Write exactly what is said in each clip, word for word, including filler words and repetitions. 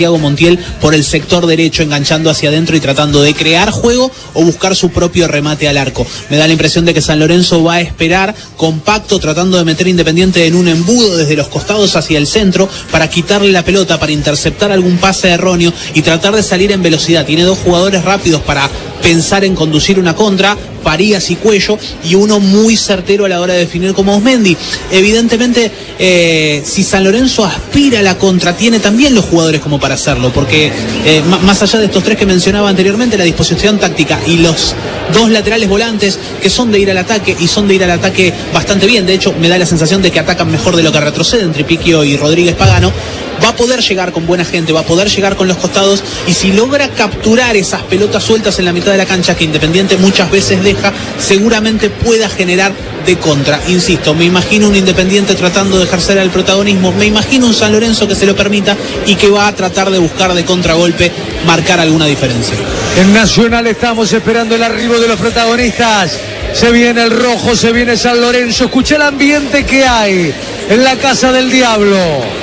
Santiago Montiel por el sector derecho, enganchando hacia adentro y tratando de crear juego o buscar su propio remate al arco. Me da la impresión de que San Lorenzo va a esperar compacto, tratando de meter Independiente en un embudo desde los costados hacia el centro para quitarle la pelota, para interceptar algún pase erróneo y tratar de salir en velocidad. Tiene dos jugadores rápidos para pensar en conducir una contra, Farías y Cuello, y uno muy certero a la hora de definir como Osmendi. Evidentemente, eh, si San Lorenzo aspira a la contra, tiene también los jugadores como para hacerlo, porque eh, más allá de estos tres que mencionaba anteriormente, la disposición táctica y los dos laterales volantes que son de ir al ataque, y son de ir al ataque bastante bien. De hecho, me da la sensación de que atacan mejor de lo que retroceden, Tripiquio y Rodríguez Pagano. Va a poder llegar con buena gente, va a poder llegar con los costados, y si logra capturar esas pelotas sueltas en la mitad de la cancha que Independiente muchas veces deja, seguramente pueda generar de contra. Insisto, me imagino un Independiente tratando de ejercer el protagonismo, me imagino un San Lorenzo que se lo permita y que va a tratar de buscar de contragolpe marcar alguna diferencia. En Nacional estamos esperando el arribo de los protagonistas. Se viene el rojo, se viene San Lorenzo. Escucha el ambiente que hay en la Casa del Diablo.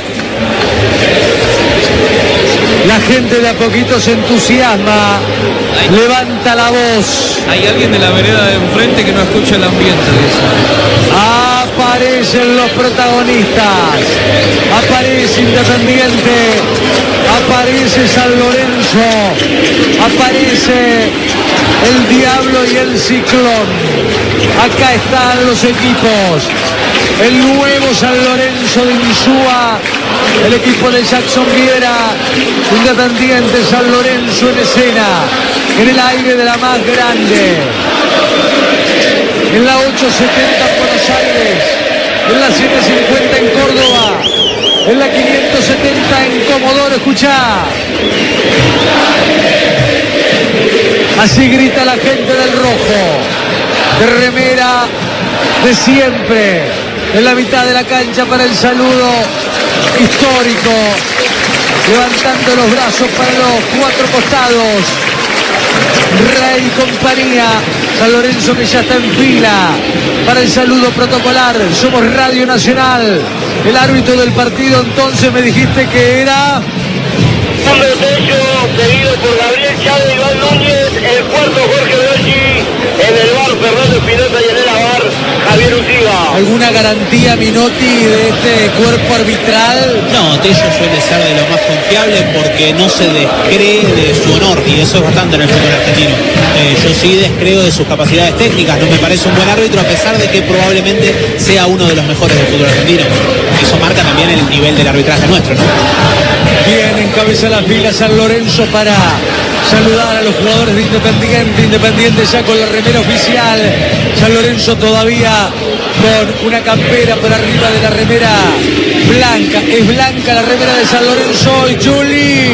La gente de a poquito se entusiasma, hay, levanta la voz. Hay alguien de la vereda de enfrente que no escucha el ambiente, dice. Aparecen los protagonistas, aparece Independiente, aparece San Lorenzo, aparece el Diablo y el Ciclón. Acá están los equipos. El nuevo San Lorenzo de Insúa, el equipo de Jackson Viera, Independiente San Lorenzo en escena, en el aire de la más grande, en la ochocientos setenta en Buenos Aires, en la setecientos cincuenta en Córdoba, en la quinientos setenta en Comodoro. Escuchá, así grita la gente del rojo, de remera de siempre, en la mitad de la cancha para el saludo histórico, levantando los brazos para los cuatro costados. Rey y compañía, San Lorenzo que ya está en fila para el saludo protocolar. Somos Radio Nacional. El árbitro del partido entonces me dijiste que era... Un derecho seguido por Gabriel Chávez, Iván Núñez, el cuarto Jorge Belchi, en el bar Fernando Espinosa y en el avar Javier Uciga. ¿Alguna garantía, Minotti, de este cuerpo arbitral? No, Tello suele ser de lo más confiable porque no se descree de su honor, y eso es bastante en el fútbol argentino. Eh, yo sí descreo de sus capacidades técnicas, no me parece un buen árbitro, a pesar de que probablemente sea uno de los mejores del fútbol argentino. Eso marca también el nivel del arbitraje nuestro, ¿no? Bien, encabeza la fila San Lorenzo para saludar a los jugadores de Independiente. Independiente ya con la remera oficial. San Lorenzo todavía con una campera por arriba de la remera blanca. Es blanca la remera de San Lorenzo. Y Juli.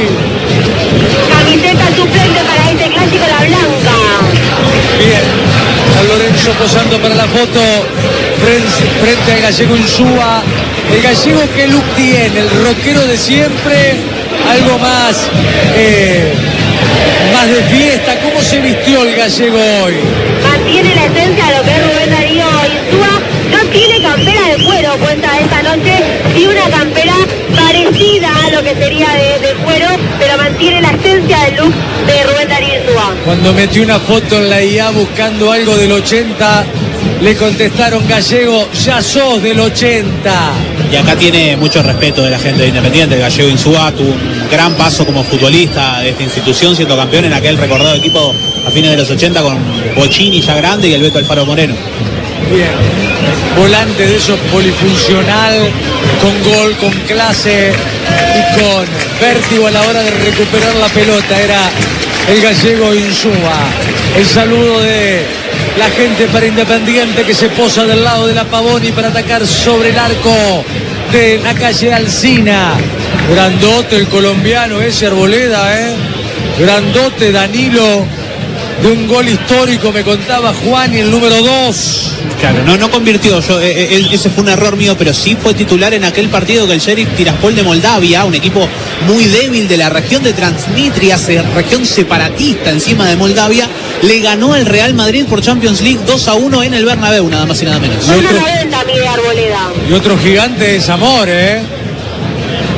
Camiseta suplente para este clásico, la blanca. Bien, San Lorenzo posando para la foto frente, frente al gallego Insúa. El gallego, ¿qué look tiene? El rockero de siempre, algo más, eh, más de fiesta. ¿Cómo se vistió el gallego hoy? Mantiene la esencia de lo que es Rubén Darío Insúa. No tiene campera de cuero puesta esta noche, y una campera parecida a lo que sería de, de cuero, pero mantiene la esencia del look de Rubén Darío Insúa. Cuando metió una foto en la I A buscando algo del ochenta, le contestaron: gallego, ya sos del ochenta. Y acá tiene mucho respeto de la gente de Independiente. El gallego Insúa tuvo un gran paso como futbolista de esta institución, siendo campeón en aquel recordado equipo a fines de los ochenta con Bocini ya grande y el Beto Alfaro Moreno. Bien, volante de esos polifuncional, con gol, con clase y con vértigo a la hora de recuperar la pelota. Era el gallego Insúa. El saludo de la gente para Independiente, que se posa del lado de la Pavoni para atacar sobre el arco de la calle Alsina. Grandote el colombiano ese, Arboleda, ¿eh? Grandote Danilo, de un gol histórico, me contaba Juan, y el número dos. Claro, no, no convirtió, yo, eh, ese fue un error mío, pero sí fue titular en aquel partido que el Sheriff Tiraspol de Moldavia, un equipo muy débil de la región de Transnistria, región separatista encima de Moldavia, le ganó al Real Madrid por Champions League dos a uno en el Bernabéu, nada más y nada menos. Y otro, y otro gigante de Zamor, ¿eh?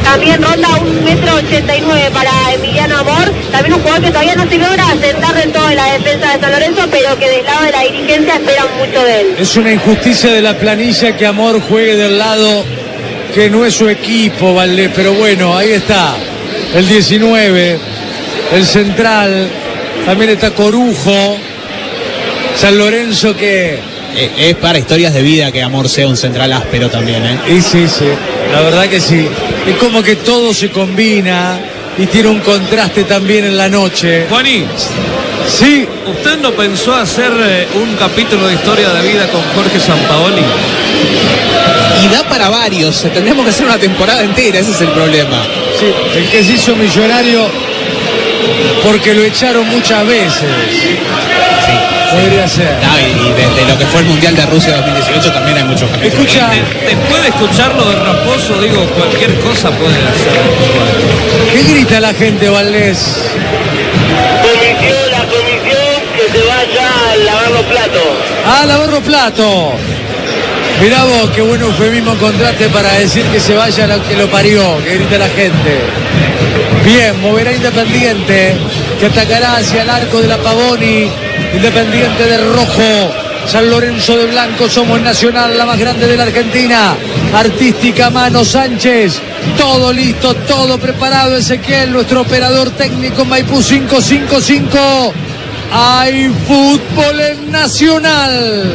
también ronda un metro ochenta y nueve para Emiliano Amor, también un jugador que todavía no se logra asentar del todo en la defensa de San Lorenzo, pero que del lado de la dirigencia esperan mucho de él. Es una injusticia de la planilla que Amor juegue del lado que no es su equipo, Valdés, pero bueno, ahí está el diecinueve, el central, también está Corujo, San Lorenzo que... Es para historias de vida que Amor sea un central áspero también, ¿eh? Y sí, sí, la verdad que sí. Es como que todo se combina y tiene un contraste también en la noche. Juaní, sí. ¿Usted no pensó hacer eh, un capítulo de historia de vida con Jorge Sampaoli? Y da para varios, tendremos que hacer una temporada entera, ese es el problema. Sí, el que se hizo millonario porque lo echaron muchas veces. Podría ser. No, y desde lo que fue el Mundial de Rusia dos mil dieciocho también hay muchos capítulos. Escucha, De- después de escucharlo de Raposo, digo, cualquier cosa puede hacer. ¿qué grita la gente, Valdés? Comisión, la comisión que se vaya a lavar los platos. Ah, lavar los platos. Mirá vos, qué buen eufemismo encontraste para decir que se vaya lo que lo parió, que grita la gente. Bien, moverá Independiente, que atacará hacia el arco de la Pavoni. Independiente de rojo, San Lorenzo de blanco, somos Nacional, la más grande de la Argentina. Artística Mano Sánchez, todo listo, todo preparado. Ezequiel, nuestro operador técnico, Maipú cinco cinco cinco. Hay fútbol en Nacional.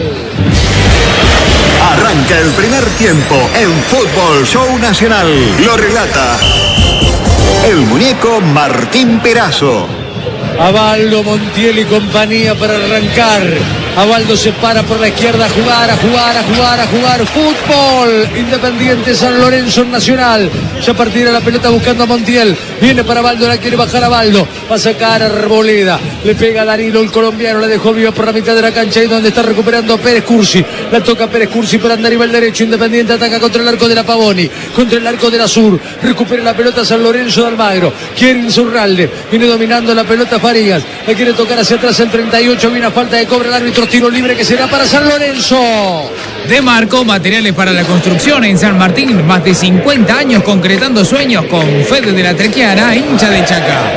Arranca el primer tiempo en Fútbol Show Nacional. Lo relata el muñeco Martín Perazo. Avaldo, Montiel y compañía para arrancar. Avaldo se para por la izquierda a jugar, a jugar, a jugar, a jugar. Fútbol. Independiente San Lorenzo Nacional. Ya partirá la pelota buscando a Montiel. Viene para Avaldo, la quiere bajar a Avaldo. Va a sacar a Arboleda. Le pega a Danilo, el colombiano. La dejó viva por la mitad de la cancha. Y donde está recuperando Pérez Cursi. La toca Pérez Cursi para andar arriba el derecho. Independiente ataca contra el arco de la Pavoni. Contra el arco de la Sur. Recupera la pelota San Lorenzo de Almagro. Quiere Insurralde. Viene dominando la pelota Farías. La quiere tocar hacia atrás el treinta y ocho. Viene a falta de cobra el árbitro. Tiro libre que será para San Lorenzo. De Marco, materiales para la construcción en San Martín. Más de cincuenta años concretando sueños con Fede de la Trequiana, hincha de Chaca.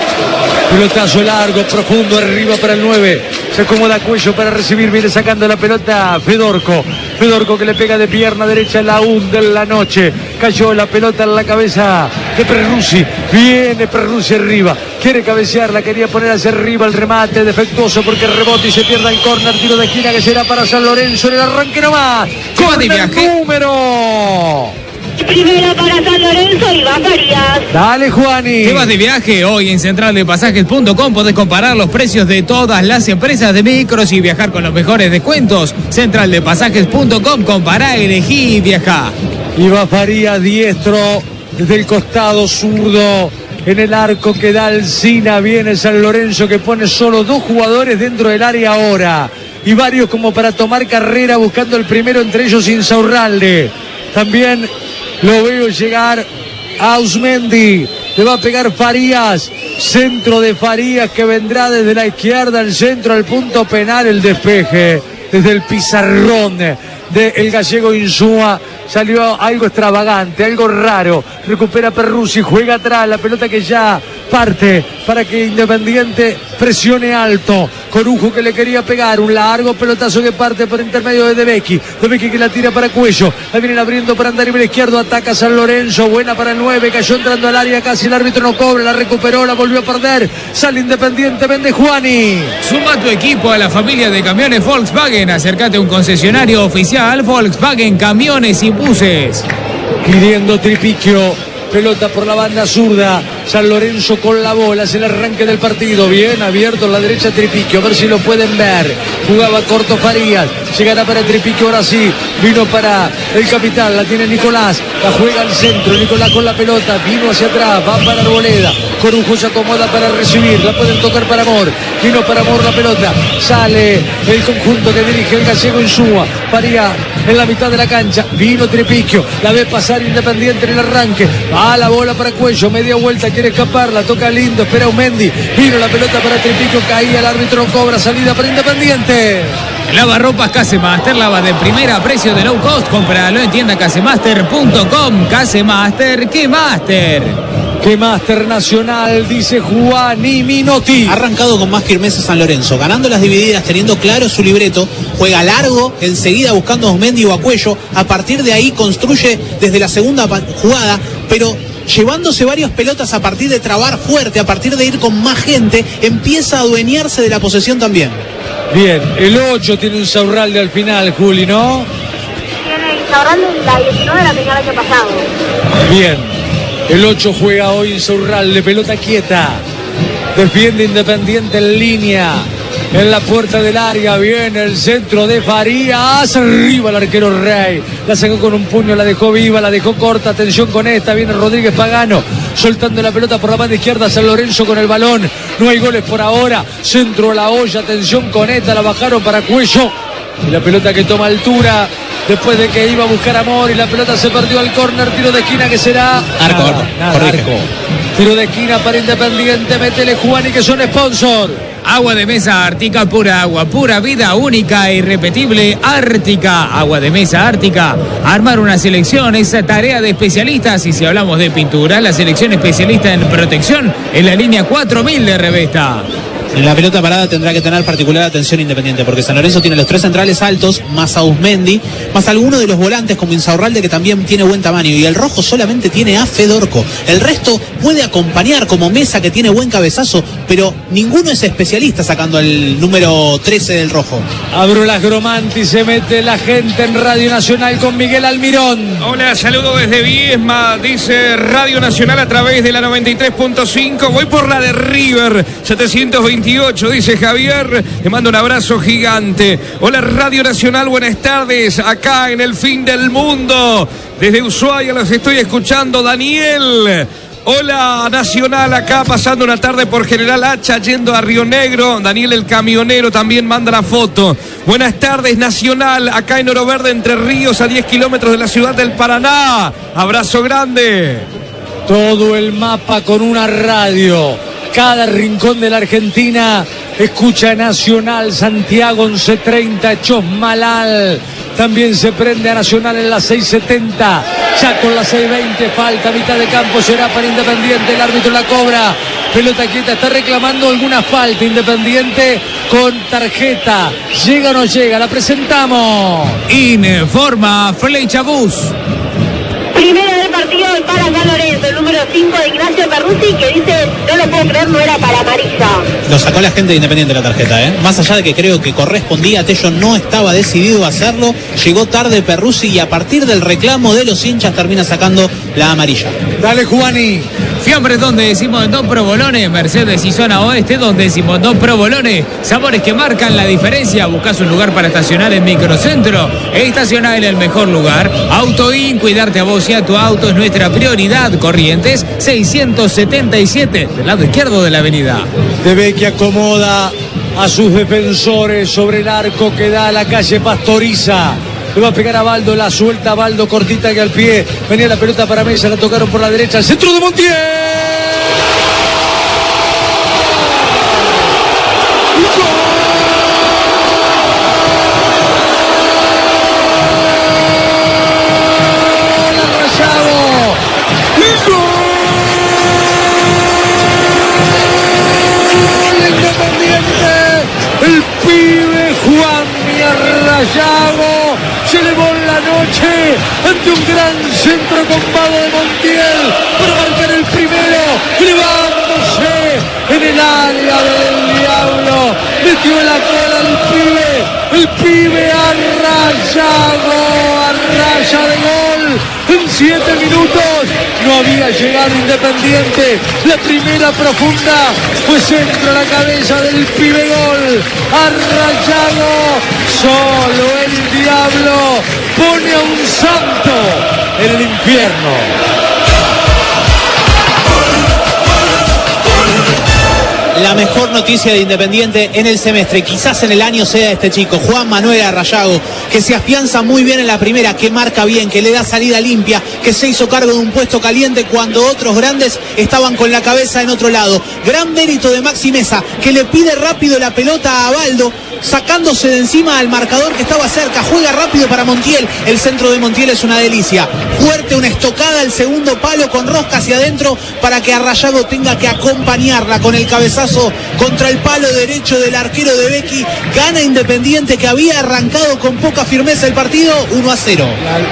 Pelotazo largo, profundo, arriba para el nueve. Se acomoda Cuello para recibir, viene sacando la pelota Fedorco. Fedorco que le pega de pierna derecha en la hunde en la noche. Cayó la pelota en la cabeza de Perruzzi. Viene Perruzzi arriba. Quiere cabecearla, quería poner hacia arriba el remate defectuoso porque rebote y se pierde el córner. Tiro de esquina que será para San Lorenzo en el arranque nomás. ¿Cómo de Córner viaje? número. Primero para San Lorenzo y va Farías. Dale, Juani. ¿Te vas de viaje? Hoy en central de pasajes punto com podés comparar los precios de todas las empresas de micros y viajar con los mejores descuentos. central de pasajes punto com, compará, elegí y viajá. Y va Farías diestro desde el costado zurdo. En el arco que da Alcina viene San Lorenzo que pone solo dos jugadores dentro del área ahora. Y varios como para tomar carrera buscando el primero, entre ellos Insaurralde. También lo veo llegar a Ausmendi. Le va a pegar Farías. Centro de Farías que vendrá desde la izquierda al centro, al punto penal, el despeje. Desde el pizarrón del gallego Insúa salió algo extravagante, algo raro. Recupera Perruzzi, juega atrás, la pelota que ya parte para que Independiente presione alto. Corujo que le quería pegar, un largo pelotazo que parte por intermedio de De Becchi. De Becchi que la tira para Cuello, la vienen abriendo para andar el izquierdo, ataca San Lorenzo, buena para el nueve, cayó entrando al área, casi el árbitro no cobra, la recuperó, la volvió a perder. Sale Independiente, vende Juani. Suma tu equipo a la familia de camiones Volkswagen. Acércate a un concesionario oficial Volkswagen Camiones y Buses. Pidiendo Tripiquio, pelota por la banda zurda. San Lorenzo con la bola, es el arranque del partido. Bien abierto en la derecha Tripiquio, a ver si lo pueden ver. Jugaba corto Farías, llegará para Tripiquio, ahora sí. Vino para el capitán, la tiene Nicolás, la juega al centro. Nicolás con la pelota, vino hacia atrás, va para Arboleda. Corujo se acomoda para recibir, la pueden tocar para Amor. Vino para Amor la pelota, sale el conjunto que dirige el gallego Insúa. Farías en la mitad de la cancha, vino Tripiquio, la ve pasar Independiente en el arranque. Va la bola para Cuello, media vuelta, quiere escapar, la toca lindo, espera Aumendi. Vino la pelota para Tripiquio, caía el árbitro, cobra salida para Independiente. Lavarropas Casemaster, lava de primera a precio de low cost. Cómpralo en tienda casemaster punto com. Casemaster, ¿qué master? ¡Qué máster nacional! Dice Juani Minotti. Ha arrancado con más firmeza San Lorenzo, ganando las divididas, teniendo claro su libreto, juega largo, enseguida buscando a Osmendi o a Cuello, a partir de ahí construye desde la segunda jugada, pero llevándose varias pelotas a partir de trabar fuerte, a partir de ir con más gente, empieza a adueñarse de la posesión también. Bien, el ocho tiene un Saurralde al final, Juli, ¿no? Tiene Insaurralde la diecinueve, la tenía el año pasado. Bien. El ocho juega hoy Insaurralde, pelota quieta. Defiende Independiente en línea. En la puerta del área viene el centro de Farías. Arriba el arquero Rey. La sacó con un puño, la dejó viva, la dejó corta. Atención con esta. Viene Rodríguez Pagano. Soltando la pelota por la banda izquierda. San Lorenzo con el balón. No hay goles por ahora. Centro a la olla. Atención con esta. La bajaron para Cuello. Y la pelota que toma altura. Después de que iba a buscar Amor y la pelota se perdió al córner, tiro de esquina que será arco, nada, arco, nada, arco. Tiro de esquina para Independiente, métele Juani que son sponsor. Agua de mesa Ártica, pura agua, pura vida, única e irrepetible. Ártica, agua de mesa Ártica. Armar una selección es tarea de especialistas, y si hablamos de pintura, la selección especialista en protección en la línea cuatro mil de Revesta. En la pelota parada tendrá que tener particular atención Independiente, porque San Lorenzo tiene los tres centrales altos, más a Usmendi, más alguno de los volantes como Insaurralde, que también tiene buen tamaño, y el rojo solamente tiene a Fedorco. El resto puede acompañar, como Mesa, que tiene buen cabezazo, pero ninguno es especialista sacando el número trece del rojo. Abro las Gromanti, se mete la gente en Radio Nacional con Miguel Almirón. Hola, saludo desde Viesma, dice Radio Nacional a través de la noventa y tres punto cinco. Voy por la de River, setecientos veintiocho, dice Javier. Le mando un abrazo gigante. Hola, Radio Nacional, buenas tardes. Acá en el fin del mundo, desde Ushuaia los estoy escuchando. Daniel. Hola, Nacional, acá pasando una tarde por General Hacha, yendo a Río Negro. Daniel el camionero también manda la foto. Buenas tardes, Nacional, acá en Oro Verde, Entre Ríos, a diez kilómetros de la ciudad del Paraná. Abrazo grande. Todo el mapa con una radio. Cada rincón de la Argentina escucha Nacional. Santiago once treinta, Chosmalal. También se prende a Nacional en la seis setenta. Ya con la seis veinte, falta mitad de campo, será para Independiente. El árbitro la cobra. Pelota quieta, está reclamando alguna falta Independiente con tarjeta. ¿Llega o no llega? La presentamos. Informa Flecha Bus. Primero del partido para San Lorenzo, el número cinco de Ignacio Perruzzi, que dice, no lo puedo creer, no era para amarilla. Lo sacó la gente de Independiente la tarjeta, ¿eh? Más allá de que creo que correspondía, Tello no estaba decidido a hacerlo, llegó tarde Perruzzi y a partir del reclamo de los hinchas termina sacando la amarilla. Dale, Juani. Fiambres donde decimos dos provolones, Mercedes y zona oeste donde decimos dos provolones, sabores que marcan la diferencia. Buscas un lugar para estacionar en Microcentro, estacionar en el mejor lugar. Autoin, cuidarte a vos y a tu auto es nuestra prioridad. Corrientes seiscientos setenta y siete, del lado izquierdo de la avenida. De Vecchia acomoda a sus defensores sobre el arco que da a la calle Pastoriza. Le va a pegar a Baldo, la suelta Baldo, cortita que al pie. Venía la pelota para Mesa, la tocaron por la derecha. El centro de Montiel. El pibe Juanmi Arrayago se elevó en la noche ante un gran centro combado de Montiel para marcar el primero, elevándose en el área del Diablo, metió la cola el pibe, el pibe Arrayago, Arraya de gol en siete minutos. No había llegado Independiente, la primera profunda fue centro a la cabeza del pibe gol, Arrayago, solo el Diablo pone a un santo en el infierno. La mejor noticia de Independiente en el semestre, quizás en el año, sea este chico, Juan Manuel Arrayago, que se afianza muy bien en la primera, que marca bien, que le da salida limpia, que se hizo cargo de un puesto caliente cuando otros grandes estaban con la cabeza en otro lado. Gran mérito de Maxi Mesa, que le pide rápido la pelota a Baldo, sacándose de encima al marcador que estaba cerca, juega rápido para Montiel, el centro de Montiel es una delicia, fuerte, una estocada al segundo palo con rosca hacia adentro para que Arrayago tenga que acompañarla con el cabezazo contra el palo derecho del arquero de Becchi. Gana Independiente, que había arrancado con poca firmeza el partido, uno a cero.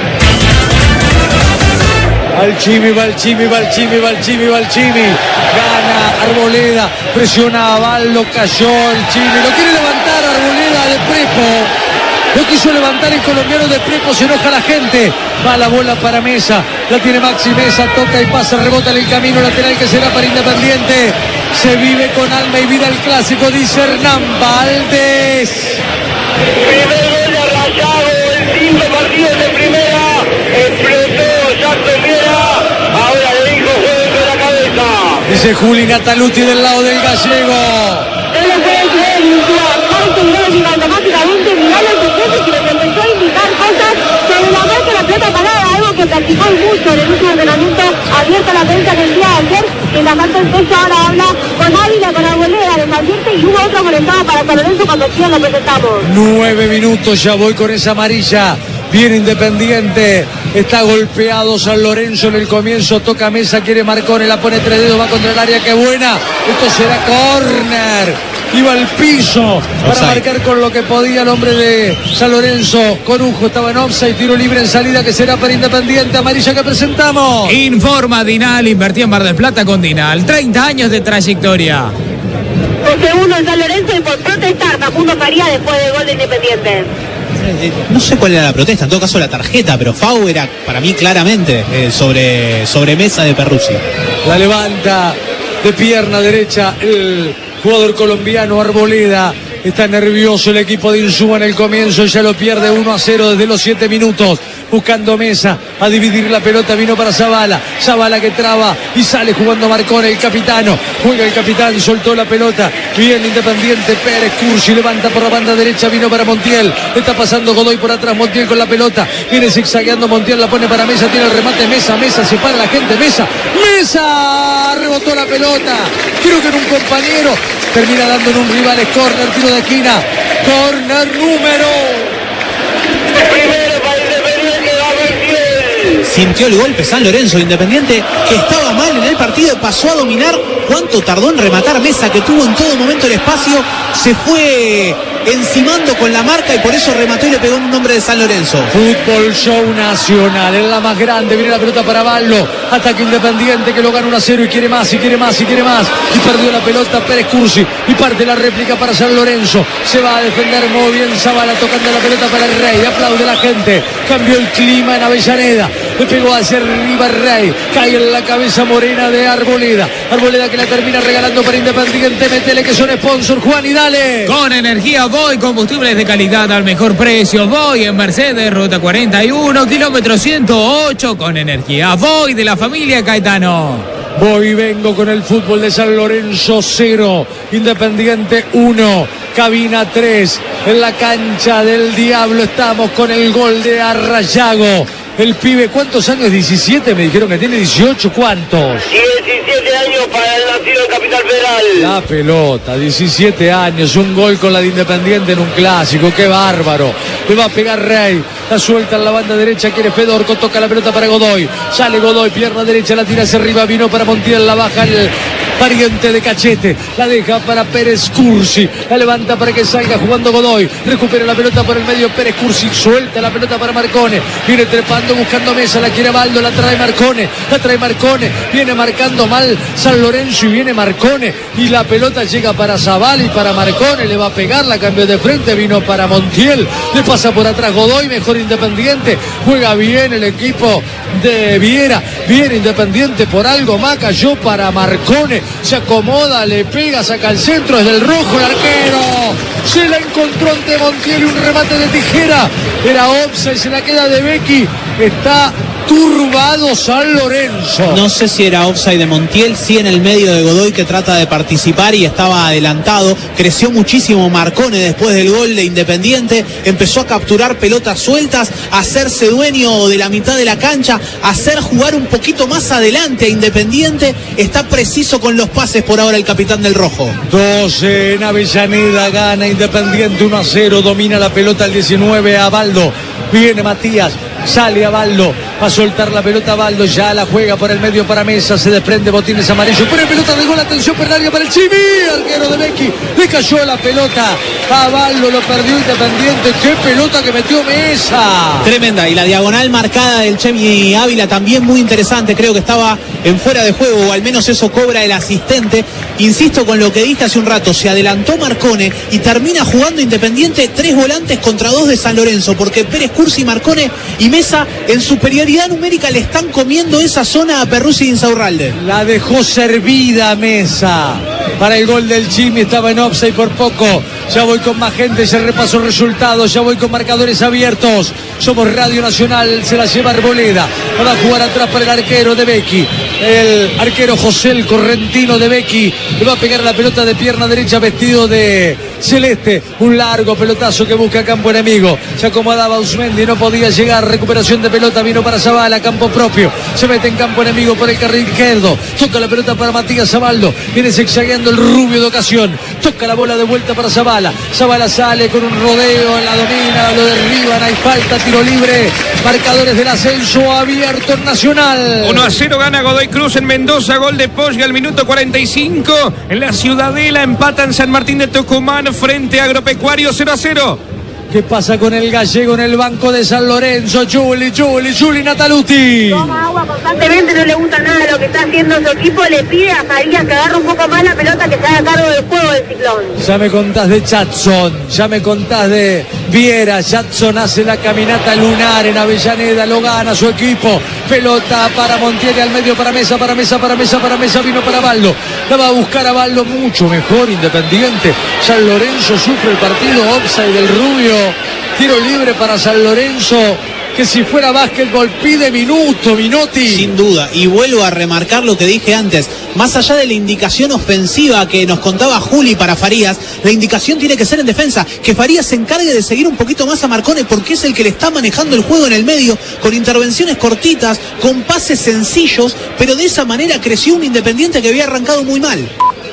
Valchimi, Valchimi, Valchimi, Valchimi, Valchimi. Gana Arboleda, presiona a Ballo, cayó el Chimi. Lo quiere levantar Arboleda de Prepo. Lo quiso levantar el colombiano de Prepo, se enoja la gente. Va la bola para Mesa, la tiene Maxi Mesa, toca y pasa, rebota en el camino lateral que será para Independiente. Se vive con alma y vida el clásico, dice Hernán Valdés. Primer gol de Arrayago en cinco partidos de primera. Explotó Jackson Viera. Ahora le dijo jueguen con la cabeza. Dice Juli Nataluti del lado del gallego. No lo puede creer, Marco Iglesias automáticamente mirá los sucesos y les empezó a indicar cosas sobre la marca, la pelota parada, algo que practicó mucho en el último entrenamiento abierto a la prensa que el día de ayer. Mientras tanto el Pecho ahora habla con Ávila, con Arboleda, les advierte, y hubo otro conectado para San Lorenzo cuando recién lo presentamos. Nueve minutos, ya voy con esa amarilla. Bien Independiente, está golpeado San Lorenzo en el comienzo, toca Mesa, quiere Marcone, la pone tres dedos, va contra el área, qué buena, esto será córner, iba al piso para Offside. marcar con lo que podía el hombre de San Lorenzo. Corujo estaba en offside, tiro libre en salida que será para Independiente, amarilla que presentamos. Informa Dinal, invertí en Mar del Plata con Dinal, treinta años de trayectoria. El segundo en San Lorenzo y por protestar Facundo Faría después del gol de Independiente. No sé cuál era la protesta, en todo caso la tarjeta, pero Fau era para mí claramente eh, sobre, sobre mesa de Perruzzi. La levanta de pierna derecha el jugador colombiano Arboleda. Está nervioso el equipo de Insúa en el comienzo, ya lo pierde uno a cero desde los siete minutos. Buscando Mesa a dividir la pelota, vino para Zavala. Zavala que traba y sale jugando Marcone, el capitano. Juega el capitán, soltó la pelota. Bien Independiente, Pérez Cursi levanta por la banda derecha, vino para Montiel. Está pasando Godoy por atrás, Montiel con la pelota. Viene zigzagueando Montiel, la pone para Mesa, tiene el remate Mesa, Mesa, se para la gente, Mesa. Mesa, rebotó la pelota. Creo que en un compañero. Termina dando en un rival, es córner, tiro de esquina. Córner número. Primero para Independiente, va Montiel. Sintió el golpe San Lorenzo, Independiente, que estaba mal en el partido, pasó a dominar. ¿Cuánto tardó en rematar Mesa, que tuvo en todo momento el espacio? Se fue encimando con la marca y por eso remató y le pegó en un hombre de San Lorenzo. Fútbol Show Nacional, es la más grande, viene la pelota para Ballo, ataque Independiente que lo gana uno a cero y quiere más, y quiere más, y quiere más, y perdió la pelota Pérez Cursi, y parte la réplica para San Lorenzo, se va a defender muy bien Zavala, tocando la pelota para el Rey, aplaude la gente, cambió el clima en Avellaneda, le pegó hacia arriba el Rey, cae en la cabeza morena de Arboleda, Arboleda que la termina regalando para Independiente, metele que son sponsor, Juan y dale. Con energía Voy, combustibles de calidad al mejor precio. Voy en Mercedes, ruta cuarenta y uno, kilómetro ciento ocho, con energía Voy de la familia Caetano. Voy y vengo con el fútbol de San Lorenzo cero, Independiente uno, cabina tres, en la cancha del Diablo estamos con el gol de Arrayago. El pibe, ¿cuántos años? diecisiete, me dijeron que tiene dieciocho, ¿cuántos? diecisiete años para el nacido en Capital Federal. La pelota, diecisiete años, un gol con la de Independiente en un clásico, qué bárbaro. Le va a pegar Rey, la suelta en la banda derecha, quiere Fedorco, toca la pelota para Godoy. Sale Godoy, pierna derecha, la tira hacia arriba, vino para Montiel, la baja el pariente de Cachete, la deja para Pérez Cursi, la levanta para que salga jugando Godoy, recupera la pelota por el medio Pérez Cursi, suelta la pelota para Marcone, viene trepando buscando Mesa, la quiere Baldo, la trae Marcone, la trae Marcone, viene marcando mal San Lorenzo y viene Marcone y la pelota llega para Zavala y para Marcone, le va a pegar, la cambió de frente, vino para Montiel, le pasa por atrás Godoy, mejor Independiente, juega bien el equipo de Viera, bien Independiente por algo más, cayó para Marcone, se acomoda, le pega, saca el centro, es del rojo el arquero, se la encontró ante Montiel y un remate de tijera, era offside, se la queda de Becchi, Está turbado San Lorenzo. No sé si era offside de Montiel, sí en el medio de Godoy, que trata de participar y estaba adelantado. Creció muchísimo Marcone después del gol de Independiente, empezó a capturar pelotas sueltas, a hacerse dueño de la mitad de la cancha, a hacer jugar un poquito más adelante a Independiente. Está preciso con los pases por ahora el capitán del rojo. doce en Avellaneda, gana Independiente uno a cero, domina la pelota el diecinueve a Baldo. Viene Matías, sale a Baldo, va a soltar la pelota a Baldo, ya la juega por el medio para Mesa, se desprende Botines amarillo, pone pelota de gol, atención Perlaria para el Chimi, arquero de Becchi, le cayó la pelota a Baldo, lo perdió Independiente, qué pelota que metió Mesa. Tremenda, y la diagonal marcada del Chemi Ávila también muy interesante, creo que estaba en fuera de juego, o al menos eso cobra el asistente. Insisto con lo que dije hace un rato, se adelantó Marcone y termina jugando Independiente tres volantes contra dos de San Lorenzo, porque Pérez Cursi, Marcone y Mesa en superioridad numérica le están comiendo esa zona a Perruzzi y Insaurralde. La dejó servida Mesa para el gol del Chimi, estaba en offside por poco. Ya voy con más gente, ya repaso resultados, ya voy con marcadores abiertos. Somos Radio Nacional, se la lleva Arboleda, va a jugar atrás para el arquero de Becchi, el arquero José el Correntino de Becchi, le va a pegar la pelota de pierna derecha vestido de celeste, un largo pelotazo que busca campo enemigo, se acomodaba Usmendi, no podía llegar, recuperación de pelota, vino para Zavala, campo propio, se mete en campo enemigo por el carril izquierdo, toca la pelota para Matías Zabaldo, viene zigzagueando el rubio de ocasión, toca la bola de vuelta para Zavala, Zavala sale con un rodeo, la domina, lo derriban, hay falta, tiro libre, marcadores del ascenso abierto en Nacional. uno a cero gana Godoy Cruz en Mendoza, gol de Poggi al minuto cuarenta y cinco, en la Ciudadela empatan San Martín de Tucumán frente a Agropecuario cero a cero. ¿Qué pasa con el gallego en el banco de San Lorenzo? Juli, Juli, Juli Nataluti. Toma agua constantemente, no le gusta nada lo que está haciendo su equipo, le pide a Farías que agarre un poco más la pelota, que se haga cargo del juego del Ciclón. Ya me contás de Chatson, ya me contás de Viera, Chatson hace la caminata lunar en Avellaneda, lo gana su equipo, pelota para Montiel al medio, para Mesa, para Mesa, para Mesa, para Mesa, vino para Baldo, la va a buscar a Baldo, mucho mejor Independiente, San Lorenzo sufre el partido, offside del Rubio. Tiro libre para San Lorenzo, que si fuera básquetbol pide minuto, Minotti. Sin duda, y vuelvo a remarcar lo que dije antes, más allá de la indicación ofensiva que nos contaba Juli para Farías, la indicación tiene que ser en defensa, que Farías se encargue de seguir un poquito más a Marcone, porque es el que le está manejando el juego en el medio, con intervenciones cortitas, con pases sencillos, pero de esa manera creció un Independiente que había arrancado muy mal.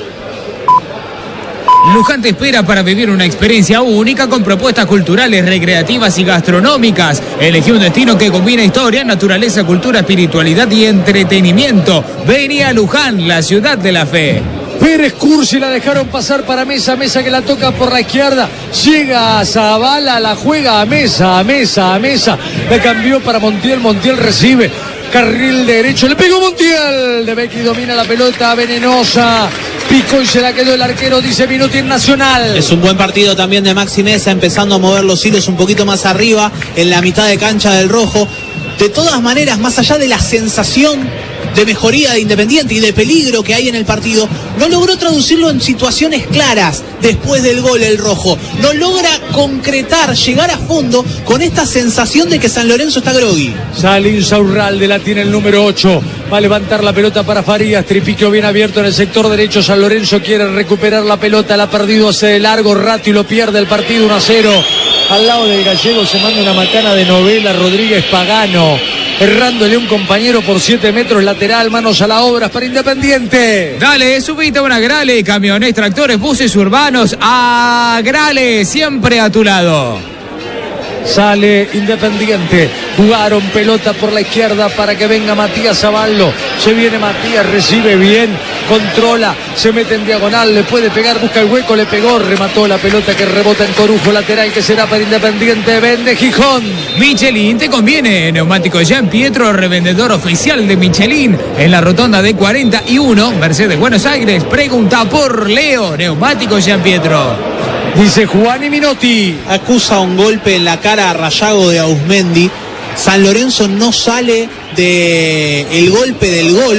Luján te espera para vivir una experiencia única con propuestas culturales, recreativas y gastronómicas. Elegí un destino que combina historia, naturaleza, cultura, espiritualidad y entretenimiento. Vení a Luján, la ciudad de la fe. Pérez Cursi la dejaron pasar para Mesa, Mesa que la toca por la izquierda, llega a Zavala, la juega a Mesa, a Mesa, a Mesa, la cambió para Montiel, Montiel recibe, carril derecho, le pegó Montiel, de Becchi domina la pelota, venenosa, picó y se la quedó el arquero, dice Minotti en Nacional. Es un buen partido también de Maxi Mesa, empezando a mover los hilos un poquito más arriba, en la mitad de cancha del rojo. De todas maneras, más allá de la sensación de mejoría de Independiente y de peligro que hay en el partido, no logró traducirlo en situaciones claras después del gol el rojo. No logra concretar, llegar a fondo con esta sensación de que San Lorenzo está grogui. Sale Insaurralde, la tiene el número ocho. Va a levantar la pelota para Farías. Tripiquio bien abierto en el sector derecho. San Lorenzo quiere recuperar la pelota. La ha perdido hace de largo rato y lo pierde el partido uno a cero. Al lado del gallego se manda una macana de novela Rodríguez Pagano, errándole un compañero por siete metros lateral, manos a la obra para Independiente. Dale, subite a una Grale, camiones, tractores, buses urbanos, a Grale, siempre a tu lado. Sale Independiente, jugaron pelota por la izquierda para que venga Matías Zaballo, se viene Matías, recibe bien, controla, se mete en diagonal, le puede pegar, busca el hueco, le pegó, remató la pelota que rebota en Corujo, lateral que será para Independiente, vende Gijón. Michelin te conviene, neumático Jean Pietro, revendedor oficial de Michelin, en la rotonda de cuarenta y uno, Mercedes Buenos Aires, pregunta por Leo, neumático Jean Pietro. Dice Juan y Minotti. Acusa un golpe en la cara a Rayago de Ausmendi. San Lorenzo no sale del golpe del gol.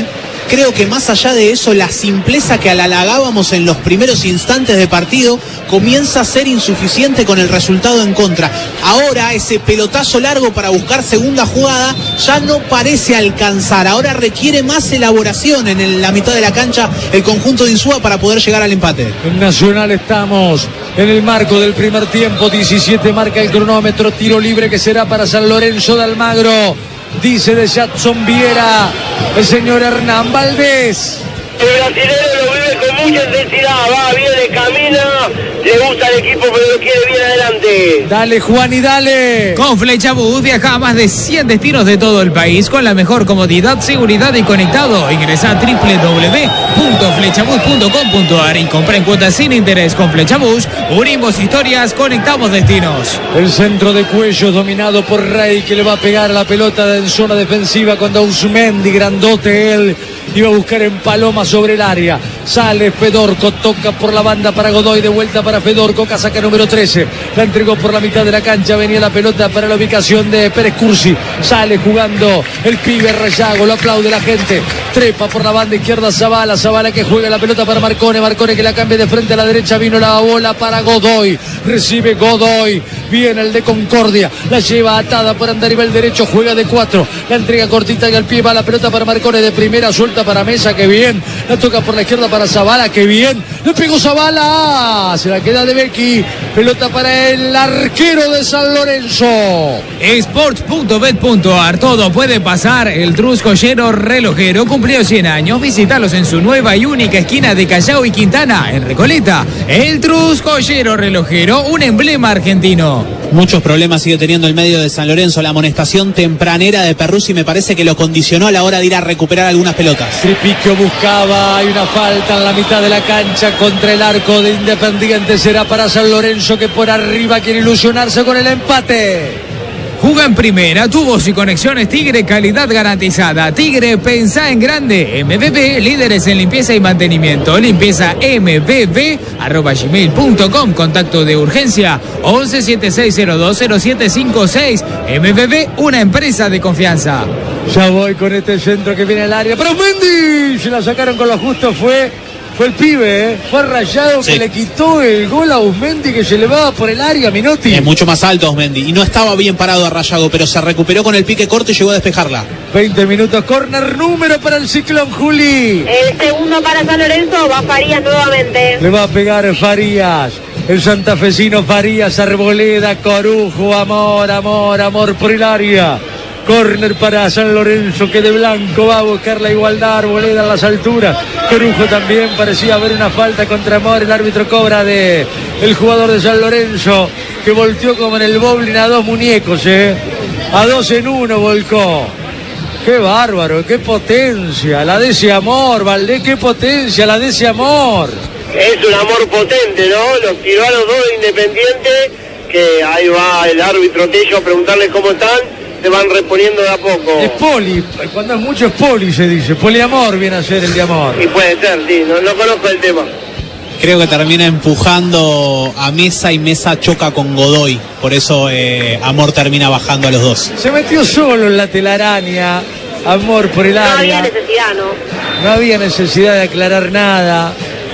Creo que más allá de eso, la simpleza que halagábamos en los primeros instantes de partido comienza a ser insuficiente con el resultado en contra. Ahora ese pelotazo largo para buscar segunda jugada ya no parece alcanzar. Ahora requiere más elaboración en el, la mitad de la cancha el conjunto de Insúa para poder llegar al empate. En Nacional estamos en el marco del primer tiempo. diecisiete marca el cronómetro. Tiro libre que será para San Lorenzo de Almagro. Dice de Jackson Viera el señor Hernán Valdés. El brasilero lo vive con mucha intensidad, va, viene, camina, le gusta el equipo, pero lo quiere bien adelante. Dale, Juan, y dale. Con Flechabús viaja a más de cien destinos de todo el país con la mejor comodidad, seguridad y conectado. Ingresa a doble u doble u doble u punto flechabús punto com punto a r y compra en cuotas sin interés. Con Flechabús unimos historias, conectamos destinos. El centro de Cuello dominado por Rey, que le va a pegar a la pelota en zona defensiva cuando Uzmendi, grandote él, iba a buscar en Paloma sobre el área. Sale Fedorco, toca por la banda para Godoy, de vuelta para Fedorco, casaca número trece. La entregó por la mitad de la cancha, venía la pelota para la ubicación de Pérez Cursi. Sale jugando el pibe Rayago, lo aplaude la gente. Trepa por la banda izquierda Zavala, Zavala que juega la pelota para Marcone, Marcone que la cambia de frente a la derecha, vino la bola para Godoy. Recibe Godoy, viene el de Concordia, la lleva atada por Andarivel derecho, juega de cuatro. La entrega cortita y al pie va la pelota para Marcone de primera, suelta para Mesa, que bien. La toca por la izquierda para Zavala, que bien. Le pegó Zavala, se la queda de Becky. Pelota para el arquero de San Lorenzo. Sports punto bet punto a r, todo puede pasar. El Trus Joyero Relojero cumplió cien años. Visítalos en su nueva y única esquina de Callao y Quintana, en Recoleta. El Trus Joyero Relojero, un emblema argentino. Muchos problemas sigue teniendo el medio de San Lorenzo. La amonestación tempranera de Perruzzi me parece que lo condicionó a la hora de ir a recuperar algunas pelotas. Tripicchio buscaba, hay una falta en la mitad de la cancha contra el arco de Independiente. Será para San Lorenzo, que por arriba quiere ilusionarse con el empate. Juga en primera, tubos y conexiones Tigre, calidad garantizada. Tigre, pensá en grande. M V B, líderes en limpieza y mantenimiento. Limpieza M V B, arroba gmail punto com. Contacto de urgencia once setenta y seis cero dos cero siete cinco seis. M V B, una empresa de confianza. Ya voy con este centro que viene al área. Pero Mendy, se la sacaron con lo justo, fue... Fue el pibe, ¿eh? Fue Rayado, sí, que le quitó el gol a Uzmendi, que se elevaba por el área, Minotti. Es mucho más alto Uzmendi y no estaba bien parado a Rayago, pero se recuperó con el pique corto y llegó a despejarla. veinte minutos, córner número para el Ciclón, Juli. El segundo para San Lorenzo, va Farías nuevamente. Le va a pegar Farías. El santafesino Farías, Arboleda, Corujo, amor, amor, amor por el área. Córner para San Lorenzo, que de blanco va a buscar la igualdad. Arboleda a las alturas. Corujo también, parecía haber una falta contra Amor. El árbitro cobra de el jugador de San Lorenzo, que volteó como en el bowling a dos muñecos, ¿eh? A dos en uno volcó. Qué bárbaro, qué potencia la de ese Amor, Valdés, qué potencia la de ese Amor. Es un amor potente, ¿no? Los tiró a los dos de Independiente, que ahí va el árbitro Tello a preguntarle cómo están. Se van reponiendo de a poco. Es poli, cuando es mucho es poli, se dice. Poliamor viene a ser el de amor. Y puede ser, sí, no, no conozco el tema. Creo que termina empujando a Mesa y Mesa choca con Godoy. Por eso eh, Amor termina bajando a los dos. Se metió solo en la telaraña. Amor por el área. No había necesidad, ¿no? No había necesidad de aclarar nada.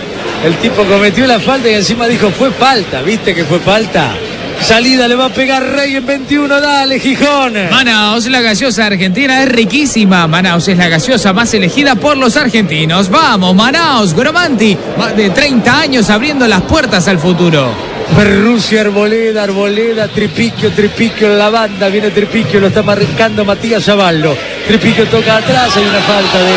El tipo cometió la falta y encima dijo, fue falta. ¿Viste que fue falta? Salida le va a pegar Rey en veintiuno, dale Gijón. Manaos, la gaseosa argentina es riquísima. Manaos es la gaseosa más elegida por los argentinos. Vamos, Manaos, Gromanti, más de treinta años abriendo las puertas al futuro. Perruzzi, Arboleda, Arboleda, Tripicchio, Tripicchio en la banda, viene Tripicchio, lo está marcando Matías Zavallo. Tripicchio toca atrás, hay una falta de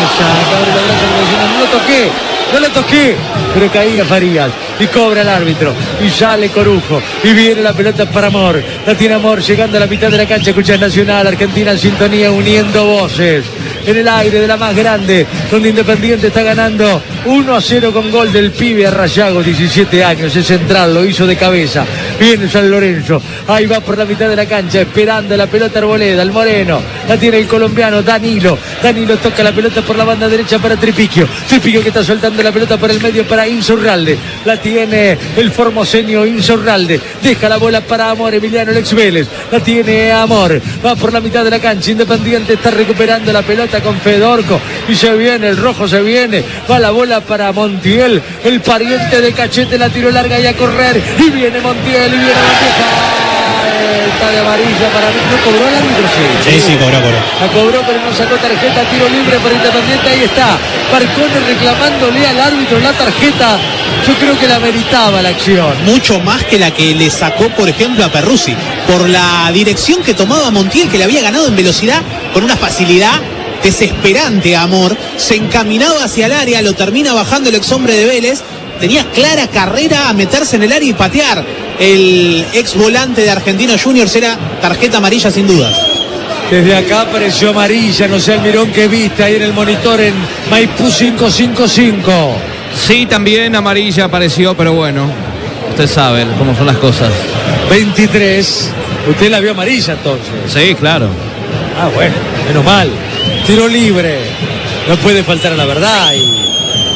Mesa. No lo toqué, no lo toqué, pero caía Farías y cobra el árbitro y sale Corujo y viene la pelota para Amor. La tiene Amor llegando a la mitad de la cancha. Escucha Nacional, Argentina en sintonía, uniendo voces en el aire de la más grande, donde Independiente está ganando uno a cero con gol del pibe Rayago, diecisiete años, es central, lo hizo de cabeza. Viene San Lorenzo, ahí va por la mitad de la cancha, esperando la pelota Arboleda, el Moreno, la tiene el colombiano Danilo. Danilo toca la pelota por la banda derecha para Tripiquio. Tripiquio que está soltando la pelota por el medio para Insaurralde. La tiene el formoseño Insaurralde. Deja la bola para Amor, Emiliano Lex Vélez. La tiene Amor. Va por la mitad de la cancha. Independiente está recuperando la pelota con Fedorco. Y se viene, el rojo se viene. Va la bola para Montiel. El pariente de Cachete la tiró larga y a correr. Y viene Montiel y viene Montiel. Está de amarilla para mí. ¿No cobró el árbitro? Sí, sí, sí, cobró, cobró. La cobró, pero no sacó tarjeta. Tiro libre para Independiente. Ahí está. Marcone reclamándole al árbitro la tarjeta. Yo creo que la meritaba la acción. Mucho más que la que le sacó, por ejemplo, a Perruzzi. Por la dirección que tomaba Montiel, que le había ganado en velocidad con una facilidad desesperante a Amor. Se encaminaba hacia el área, lo termina bajando el ex hombre de Vélez. Tenía clara carrera a meterse en el área y patear. El ex volante de Argentinos Juniors, era tarjeta amarilla sin dudas. Desde acá apareció amarilla, no sé el mirón que viste ahí en el monitor en Maipú cinco cinco cinco. Sí, también amarilla apareció, pero bueno, usted sabe cómo son las cosas. veintitrés. Usted la vio amarilla entonces. Sí, claro. Ah, bueno, menos mal. Tiro libre. No puede faltar a la verdad. Y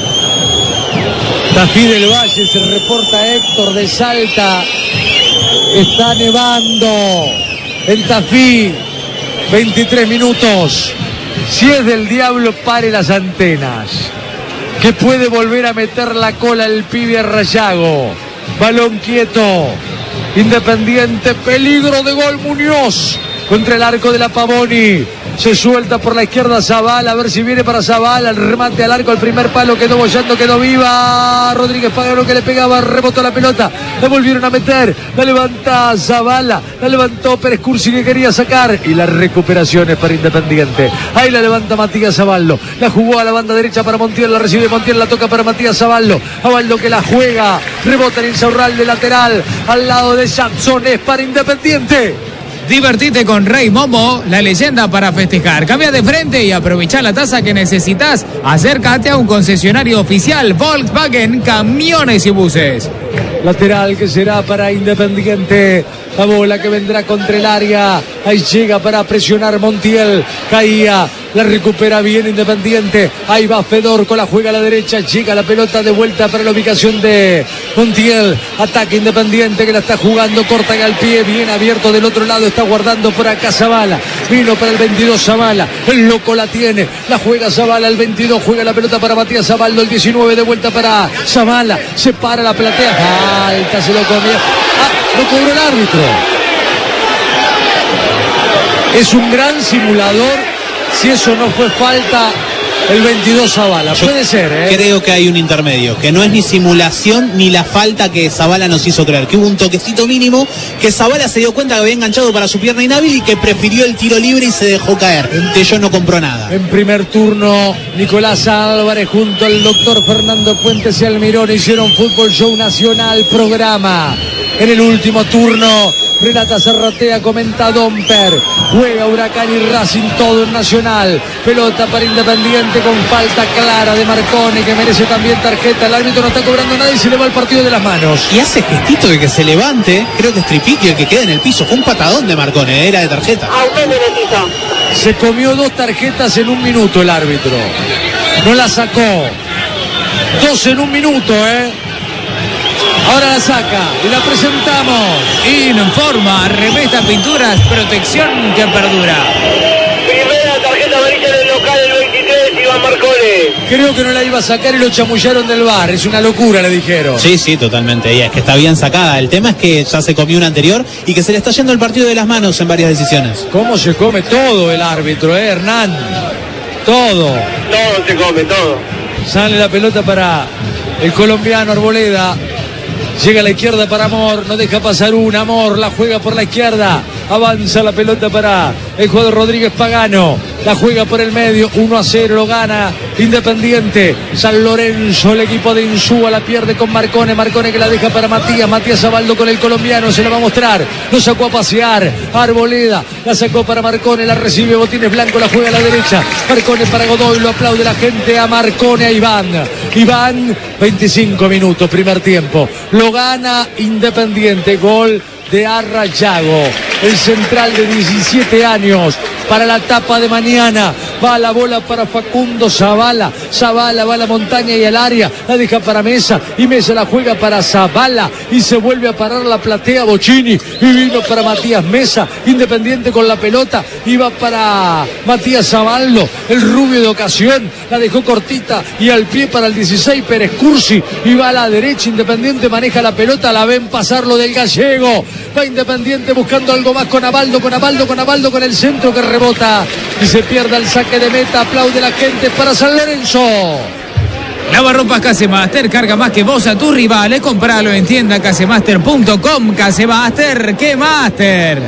Tafí del Valle, se reporta Héctor de Salta. Está nevando en Tafí. veintitrés minutos. Si es del diablo, pare las antenas. Que puede volver a meter la cola el pibe Rayago. Balón quieto. Independiente, peligro de gol Muñoz. Contra el arco de la Pavoni. Se suelta por la izquierda Zavala, a ver si viene para Zavala, el remate al arco, el primer palo quedó bollando, quedó viva. Rodríguez Pagano que le pegaba, rebotó la pelota, la volvieron a meter, la levanta Zavala, la levantó Pérez Cursi que quería sacar y la recuperación es para Independiente. Ahí la levanta Matías Zaballo, la jugó a la banda derecha para Montiel, la recibe Montiel, la toca para Matías Zaballo, Zaballo que la juega, rebota en Insaurralde lateral, al lado de Jackson, es para Independiente. Divertite con Rey Momo, la leyenda para festejar. Cambia de frente y aprovecha la tasa que necesitas. Acércate a un concesionario oficial Volkswagen Camiones y Buses. Lateral que será para Independiente. La bola que vendrá contra el área. Ahí llega para presionar Montiel. Caía. La recupera bien Independiente. Ahí va Fedorco. La juega a la derecha. Llega la pelota de vuelta para la ubicación de Montiel. Ataque Independiente que la está jugando. Corta al pie. Bien abierto del otro lado. Está guardando por acá Zavala. Vino para el veintidós Zavala. El loco la tiene. La juega Zavala. El veintidós juega la pelota para Matías Zaballo. El diecinueve de vuelta para Zavala. Se para la platea. Falta. Se lo comió. Ah, lo cobró el árbitro. Es un gran simulador. Si eso no fue falta, el veintidós Zavala. Yo puede ser, ¿eh? Creo que hay un intermedio, que no es ni simulación ni la falta que Zavala nos hizo creer, que hubo un toquecito mínimo, que Zavala se dio cuenta que había enganchado para su pierna inhábil y que prefirió el tiro libre y se dejó caer. Que yo no compró nada. En primer turno, Nicolás Álvarez junto al doctor Fernando Puentes y Almirón hicieron Fútbol Show Nacional programa. En el último turno, Renata Zarratea, comenta Domper, juega Huracán y Racing todo en Nacional, pelota para Independiente con falta clara de Marcone que merece también tarjeta, el árbitro no está cobrando nada y se le va el partido de las manos. Y hace gestito de que se levante, creo que es Tripiqui el que queda en el piso, fue un patadón de Marcone, era de tarjeta. Se comió dos tarjetas en un minuto el árbitro, no la sacó, dos en un minuto, eh. Ahora la saca y la presentamos. Informa, Revesta Pinturas, protección que perdura. Primera tarjeta amarilla del local, el veintitrés, Iván Marcone. Creo que no la iba a sacar y lo chamullaron del bar. Es una locura, le dijeron. Sí, sí, totalmente. Y es que está bien sacada. El tema es que ya se comió una anterior y que se le está yendo el partido de las manos en varias decisiones. ¿Cómo se come todo el árbitro, eh, Hernán? Todo. Todo se come, todo. Sale la pelota para el colombiano Arboleda. Llega a la izquierda para Amor, no deja pasar una, Amor la juega por la izquierda, avanza la pelota para el jugador Rodríguez Pagano, la juega por el medio, uno a cero, lo gana Independiente, San Lorenzo, el equipo de Insúa la pierde con Marcone, Marcone que la deja para Matías, Matías Zaballo con el colombiano, se la va a mostrar, lo sacó a pasear, Arboleda, la sacó para Marcone, la recibe Botines Blanco, la juega a la derecha, Marcone para Godoy, lo aplaude la gente a Marcone, a Iván, Iván, veinticinco minutos, primer tiempo, lo gana Independiente, gol de Arrayago. el central de diecisiete años, para la etapa de mañana. Va la bola para Facundo Zavala. Zavala va a la montaña y al área. La deja para Mesa. Y Mesa la juega para Zavala. Y se vuelve a parar la platea Bocini. Y vino para Matías Mesa. Independiente con la pelota. Iba para Matías Zaballo. El rubio de ocasión. La dejó cortita. Y al pie para el dieciséis Pérez Cursi. Y va a la derecha. Independiente maneja la pelota. La ven pasar lo del gallego. Va Independiente buscando algo más con Abaldo. Con Abaldo, con Abaldo, con el centro que rebota. Y se pierde el saque de meta, aplaude la gente para San Lorenzo. Lavarropas Casemaster, carga más que vos a tus rivales, compralo en tienda casemaster punto com. Casemaster, ¿qué master?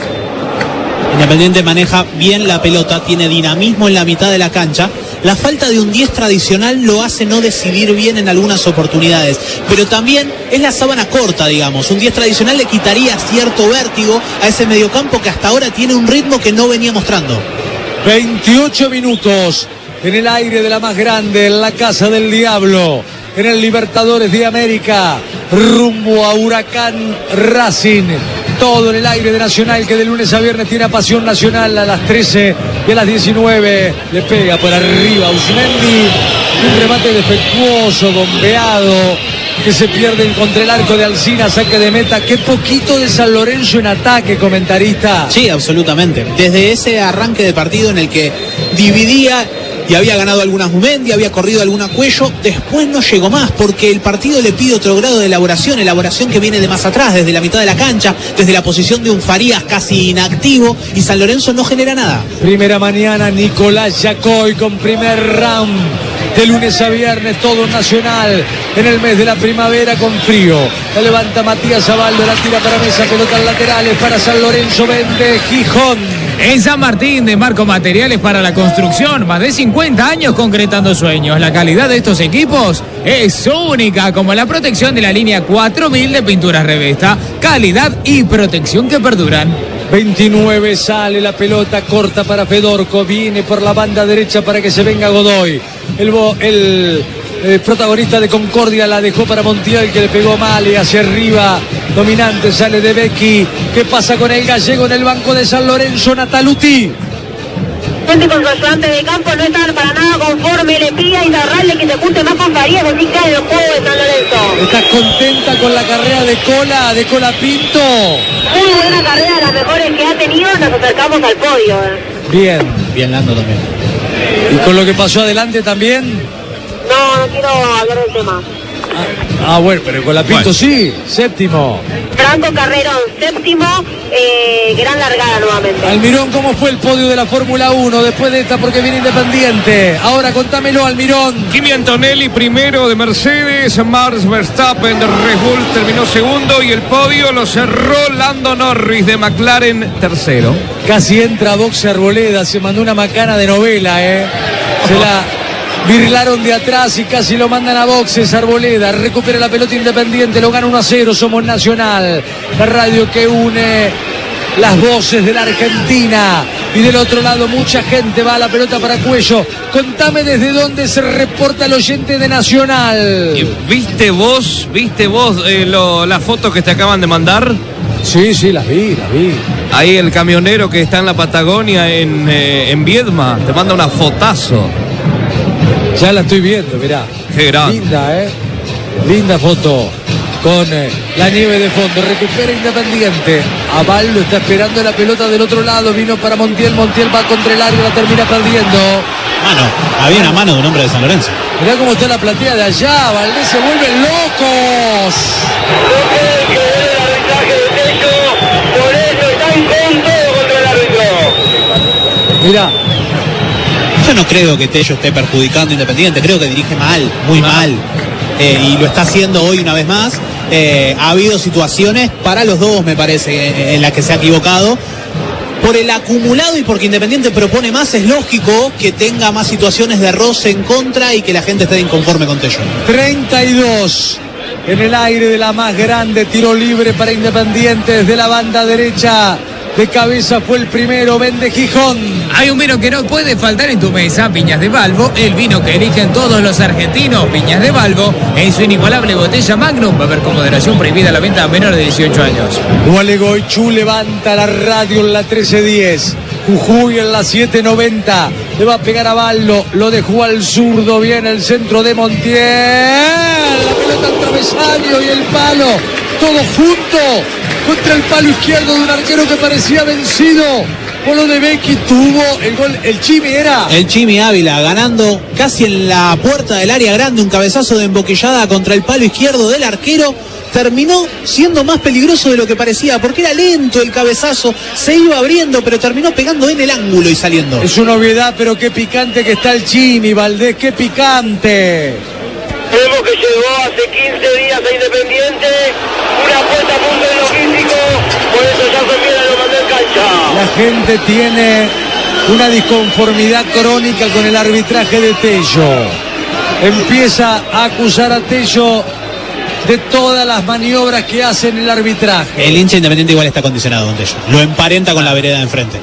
Independiente maneja bien la pelota, tiene dinamismo en la mitad de la cancha. La falta de un diez tradicional lo hace no decidir bien en algunas oportunidades, pero también es la sábana corta, digamos. Un diez tradicional le quitaría cierto vértigo a ese mediocampo que hasta ahora tiene un ritmo que no venía mostrando. veintiocho minutos en el aire de la más grande, en la Casa del Diablo, en el Libertadores de América, rumbo a Huracán Racing. Todo en el aire de Nacional, que de lunes a viernes tiene a Pasión Nacional a las trece y a las diecinueve. Le pega por arriba a Uzmendi. Un remate defectuoso, bombeado, que se pierde contra el arco de Alcina, saque de meta. Qué poquito de San Lorenzo en ataque, comentarista. Sí, absolutamente. Desde ese arranque de partido en el que dividía y había ganado algunas Uzmendi, había corrido alguna Cuello, después no llegó más, porque el partido le pide otro grado de elaboración, elaboración que viene de más atrás, desde la mitad de la cancha, desde la posición de un Farías casi inactivo, y San Lorenzo no genera nada. Primera mañana, Nicolás Yacoy con primer round. De lunes a viernes, todo Nacional, en el mes de la primavera con frío. La levanta Matías Zaballo, la tira para Mesa, pelotas laterales para San Lorenzo, vende Gijón. En San Martín, de Marco Materiales para la construcción, más de cincuenta años concretando sueños. La calidad de estos equipos es única, como la protección de la línea cuatro mil de pinturas Revesta. Calidad y protección que perduran. veintinueve, sale la pelota corta para Fedorco, viene por la banda derecha para que se venga Godoy. El, el, el protagonista de Concordia la dejó para Montiel, que le pegó mal, y hacia arriba, dominante, sale de Becchi. ¿Qué pasa con el gallego en el banco de San Lorenzo? Nataluti. Gente con su ayudante de campo no están para nada conforme, le pide a Izarralde que se junte más con Farías, así que en el juego de San Lorenzo. ¿Estás contenta con la carrera de Cola, de Cola Pinto? Muy buena carrera, de las mejores que ha tenido, nos acercamos al podio. Eh. Bien. Bien Lando también. ¿Y con lo que pasó adelante también? No, no quiero hablar del tema. Ah, ah bueno, pero con la Pinto bueno. Sí, séptimo. Franco Carrerón, séptimo, eh, gran largada nuevamente. Almirón, ¿cómo fue el podio de la Fórmula uno después de esta? Porque viene Independiente. Ahora contámelo, Almirón. Kimi Antonelli primero de Mercedes, Max Verstappen de Red Bull terminó segundo, y el podio lo cerró Lando Norris de McLaren tercero. Casi entra a boxe Arboleda, se mandó una macana de novela, eh. Se la virlaron de atrás y casi lo mandan a boxes. Arboleda recupera la pelota Independiente, lo gana uno a cero. Somos Nacional, la radio que une las voces de la Argentina. Y del otro lado mucha gente va a la pelota para Cuello. Contame desde dónde se reporta el oyente de Nacional. ¿Viste vos, viste vos eh, lo, las fotos que te acaban de mandar? Sí, sí, las vi, las vi. Ahí el camionero que está en la Patagonia, en, eh, en Viedma, te manda una fotazo. Ya la estoy viendo, mirá. Qué grande. Linda, ¿eh? Linda foto. Con eh, la nieve de fondo. Recupera Independiente. Abaldo está esperando la pelota del otro lado. Vino para Montiel. Montiel va contra el área. La termina perdiendo. Mano. Había una mano de un hombre de San Lorenzo. Mirá cómo está la platea de allá. Valdés se vuelven locos. No creen que dé el arbitraje de techo. Por eso están con todo contra el árbitro. Mirá. Yo no creo que Tello esté perjudicando a Independiente, creo que dirige mal, muy mal, eh, y lo está haciendo hoy una vez más. Eh, ha habido situaciones para los dos, me parece, en las que se ha equivocado. Por el acumulado y porque Independiente propone más, es lógico que tenga más situaciones de roce en contra y que la gente esté inconforme con Tello. treinta y dos en el aire de la más grande, tiro libre para Independiente desde la banda derecha. De cabeza fue el primero, vende Gijón. Hay un vino que no puede faltar en tu mesa, Viñas de Balbo, el vino que eligen todos los argentinos. Viñas de Balbo, en su inigualable botella Magnum. Va a haber con moderación prohibida la venta a menores de dieciocho años. Gualeguaychú levanta la radio en la trece diez. Jujuy en la siete noventa. Le va a pegar a Baldo. Lo dejó al zurdo. Viene el centro de Montiel. La pelota al travesaño y el palo. Todo junto. Contra el palo izquierdo de un arquero que parecía vencido. Polo de Becky tuvo el gol. El Chimi era. El Chimi Ávila ganando casi en la puerta del área grande. Un cabezazo de emboquillada contra el palo izquierdo del arquero. Terminó siendo más peligroso de lo que parecía, porque era lento el cabezazo, se iba abriendo, pero terminó pegando en el ángulo y saliendo. Es una obviedad, pero qué picante que está el Chimi, Valdés, qué picante. Vemos que llegó hace quince días a Independiente, una puesta a punto de logístico, por eso ya se viene lo mandó en cancha. La gente tiene una disconformidad crónica con el arbitraje de Tello. Empieza a acusar a Tello de todas las maniobras que hace en el arbitraje. El hincha Independiente igual está condicionado con Tello. Lo emparenta con la vereda de enfrente.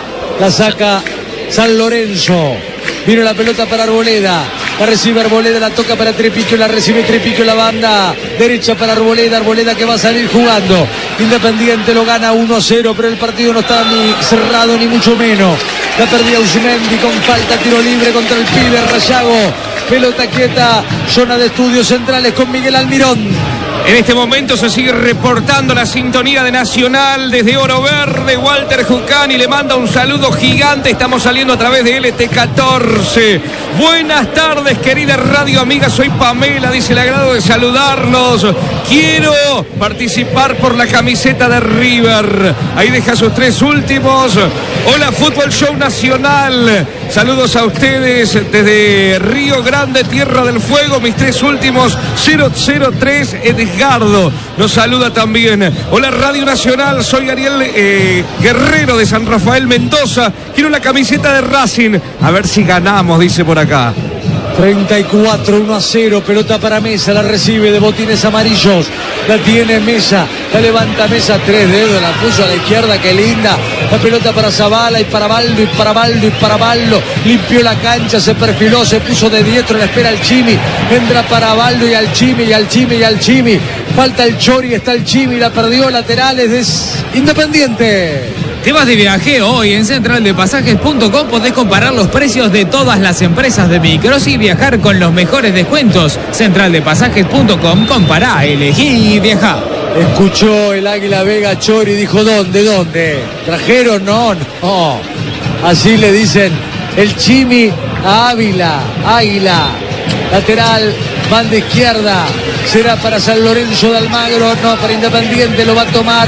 La saca San Lorenzo. Vino la pelota para Arboleda. La recibe Arboleda, la toca para Trepicho, la recibe Trepicho, la banda derecha para Arboleda. Arboleda que va a salir jugando. Independiente lo gana uno a cero, pero el partido no está ni cerrado ni mucho menos. La perdía Usimendi con falta, tiro libre contra el pibe Rayago. Pelota quieta, zona de estudios centrales con Miguel Almirón. En este momento se sigue reportando la sintonía de Nacional desde Oro Verde. Walter Jucani le manda un saludo gigante. Estamos saliendo a través de L T catorce. Buenas tardes, querida radio amiga. Soy Pamela, dice, el agrado de saludarlos. Quiero participar por la camiseta de River. Ahí deja sus tres últimos. Hola, Fútbol Show Nacional. Saludos a ustedes desde Río Grande, Tierra del Fuego. Mis tres últimos, cero cero tres, Edgardo nos saluda también. Hola, Radio Nacional, soy Ariel eh, Guerrero de San Rafael, Mendoza. Quiero la camiseta de Racing. A ver si ganamos, dice por acá. treinta y cuatro, uno a cero, pelota para Mesa, la recibe de botines amarillos, la tiene Mesa, la levanta Mesa, tres dedos, la puso a la izquierda, qué linda, la pelota para Zavala y para Baldo y para Baldo y para Baldo, limpió la cancha, se perfiló, se puso de diestro, la espera el Chimi, entra para Baldo y al Chimi y al Chimi y al Chimi, falta el Chori, está el Chimi, la perdió, laterales de Independiente. Te vas de viaje hoy en central de pasajes punto com. Podés comparar los precios de todas las empresas de micros y viajar con los mejores descuentos. central de pasajes punto com. Compará, elegí y viajá. Escuchó el Águila Vega Chori y dijo, ¿dónde, dónde? ¿Trajeron? No, no. Así le dicen el Chimi a Ávila. Águila, lateral, banda izquierda. Será para San Lorenzo de Almagro, no, para Independiente lo va a tomar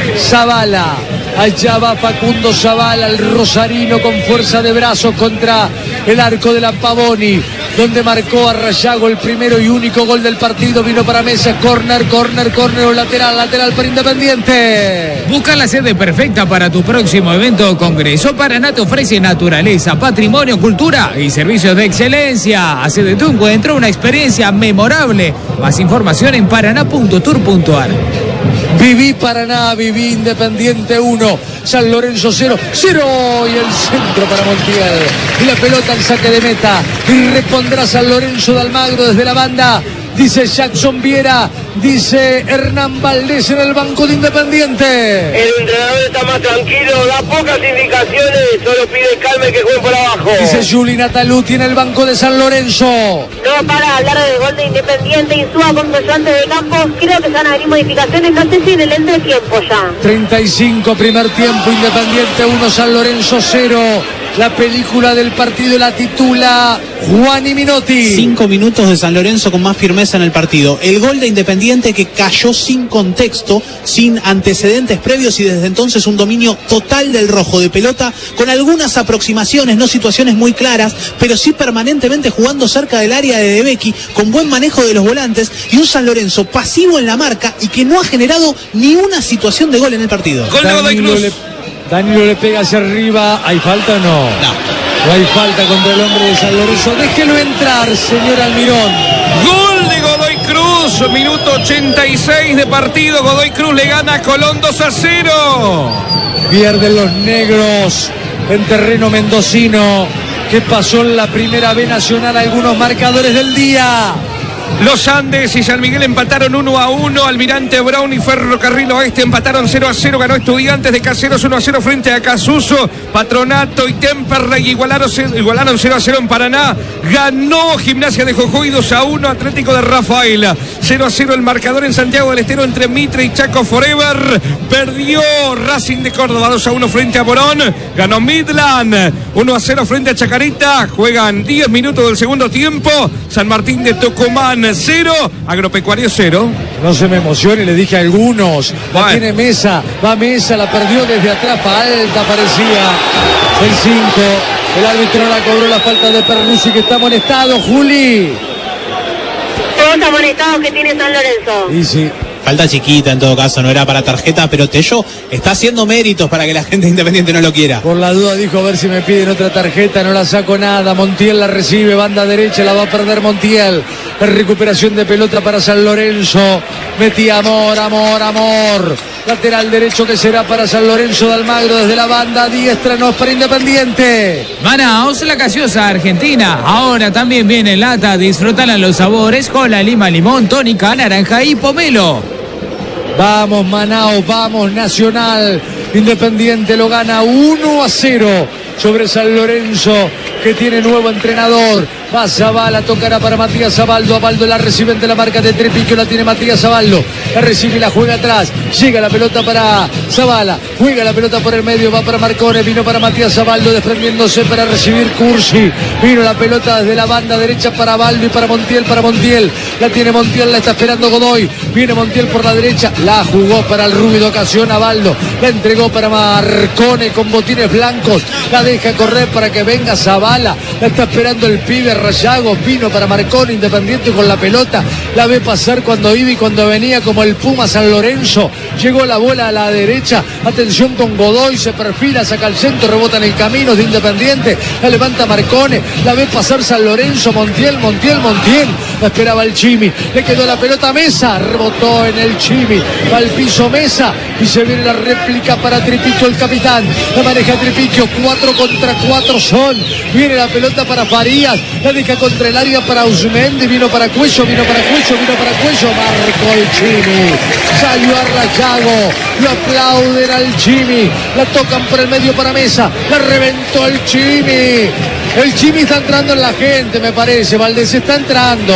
Zavala. Allá va Facundo Zavala, el rosarino con fuerza de brazos contra el arco de la Pavoni, donde marcó a Rayago el primero y único gol del partido. Vino para Mesa, córner, córner, córner o lateral, lateral para Independiente. Busca la sede perfecta para tu próximo evento o congreso. Paraná te ofrece naturaleza, patrimonio, cultura y servicios de excelencia. Hace de tu encuentro una experiencia memorable. Más información en paraná punto tour punto ar. Viví Paraná, viví Independiente uno, San Lorenzo cero, cero y el centro para Montiel. Y la pelota al saque de meta. Y repondrá San Lorenzo de Almagro desde la banda. Dice Jackson Viera, dice Hernán Valdés en el banco de Independiente. El entrenador está más tranquilo, da pocas indicaciones, solo pide calma y que jueguen por abajo. Dice Juli Nataluti en el banco de San Lorenzo. No para hablar del gol de Independiente y Insúa con antes de campo. Creo que se van a venir modificaciones, no sé si en el entretiempo ya. treinta y cinco, primer tiempo, Independiente uno, San Lorenzo cero. La película del partido la titula Juan y Minotti. Cinco minutos de San Lorenzo con más firmeza en el partido. El gol de Independiente que cayó sin contexto, sin antecedentes previos y desde entonces un dominio total del rojo de pelota, con algunas aproximaciones, no situaciones muy claras, pero sí permanentemente jugando cerca del área de De Becchi, con buen manejo de los volantes y un San Lorenzo pasivo en la marca y que no ha generado ni una situación de gol en el partido. Gol de Godoy Cruz. Danilo le pega hacia arriba. ¿Hay falta o no? No. No hay falta contra el hombre de San Lorenzo. Déjelo entrar, señor Almirón. Gol de Godoy Cruz. Unidos. Minuto ochenta y seis de partido. Godoy Cruz le gana a Colón dos a cero. Pierden los negros en terreno mendocino. ¿Qué pasó en la primera B nacional? Algunos marcadores del día. Los Andes y San Miguel empataron uno a uno. Almirante Brown y Ferrocarril Oeste empataron cero a cero. Ganó Estudiantes de Caseros uno a cero frente a Casuso. Patronato y Temperley igualaron, igualaron cero a cero en Paraná. Ganó Gimnasia de Jujuy dos a uno. Atlético de Rafaela cero a cero el marcador en Santiago del Estero entre Mitre y Chaco Forever. Perdió Racing de Córdoba dos a uno frente a Morón. Ganó Midland uno a cero frente a Chacarita. Juegan diez minutos del segundo tiempo. San Martín de Tucumán cero, Agropecuario cero. No se me emocione, le dije a algunos. La Bueno. tiene Mesa, va Mesa, la perdió desde atrás, pa' alta parecía el cinco. El árbitro no la cobró la falta de Perlusi, que está amonestado, Juli. Todos amonestados que tiene San Lorenzo. Y sí. Falta chiquita en todo caso, no era para tarjeta, pero Tello está haciendo méritos para que la gente Independiente no lo quiera. Por la duda dijo, a ver si me piden otra tarjeta, no la saco nada. Montiel la recibe, banda derecha, la va a perder Montiel. La recuperación de pelota para San Lorenzo. Metía Amor, Amor, Amor. Lateral derecho que será para San Lorenzo de Almagro desde la banda diestra, no es para Independiente. Manaos, la gaseosa argentina. Ahora también viene en lata. Disfrutan los sabores: cola, lima, limón, tónica, naranja y pomelo. Vamos Manaos, vamos Nacional. Independiente lo gana uno a cero sobre San Lorenzo, que tiene nuevo entrenador. Va Zavala, tocará para Matías Zabaldo. Abaldo la recibe entre la marca de Trepiquio, la tiene Matías Zabaldo. La recibe y la juega atrás. Llega la pelota para Zavala. Juega la pelota por el medio, va para Marcone. Vino para Matías Zabaldo, desprendiéndose para recibir Cursi. Vino la pelota desde la banda derecha para Abaldo y para Montiel, para Montiel. La tiene Montiel, la está esperando Godoy. Viene Montiel por la derecha. La jugó para el Rubio de ocasión Abaldo. La entregó para Marcone con botines blancos. La deja correr para que venga Zavala. La está esperando el pibe Rayago. Vino para Marcone, Independiente con la pelota. La ve pasar cuando iba y cuando venía como el Puma San Lorenzo. Llegó la bola a la derecha. Atención con Godoy. Se perfila, saca el centro, rebota en el camino de Independiente. La levanta Marcone. La ve pasar San Lorenzo. Montiel, Montiel, Montiel. La esperaba el Chimi. Le quedó la pelota a Mesa. Rebotó en el Chimi. Va al piso Mesa. Y se viene la réplica para Tripiquio, el capitán. La maneja Tripiquio. Cuatro contra cuatro son. Viene la pelota para Farías. La deja contra el área para Usmendi. Vino para Cuello, vino para Cuello, vino para Cuello. Marcó el Chimi. Salió a Rayago. Lo aplauden al Chimi. La tocan por el medio para Mesa. La reventó el Chimi. El Chimi está entrando en la gente, me parece. Valdés está entrando.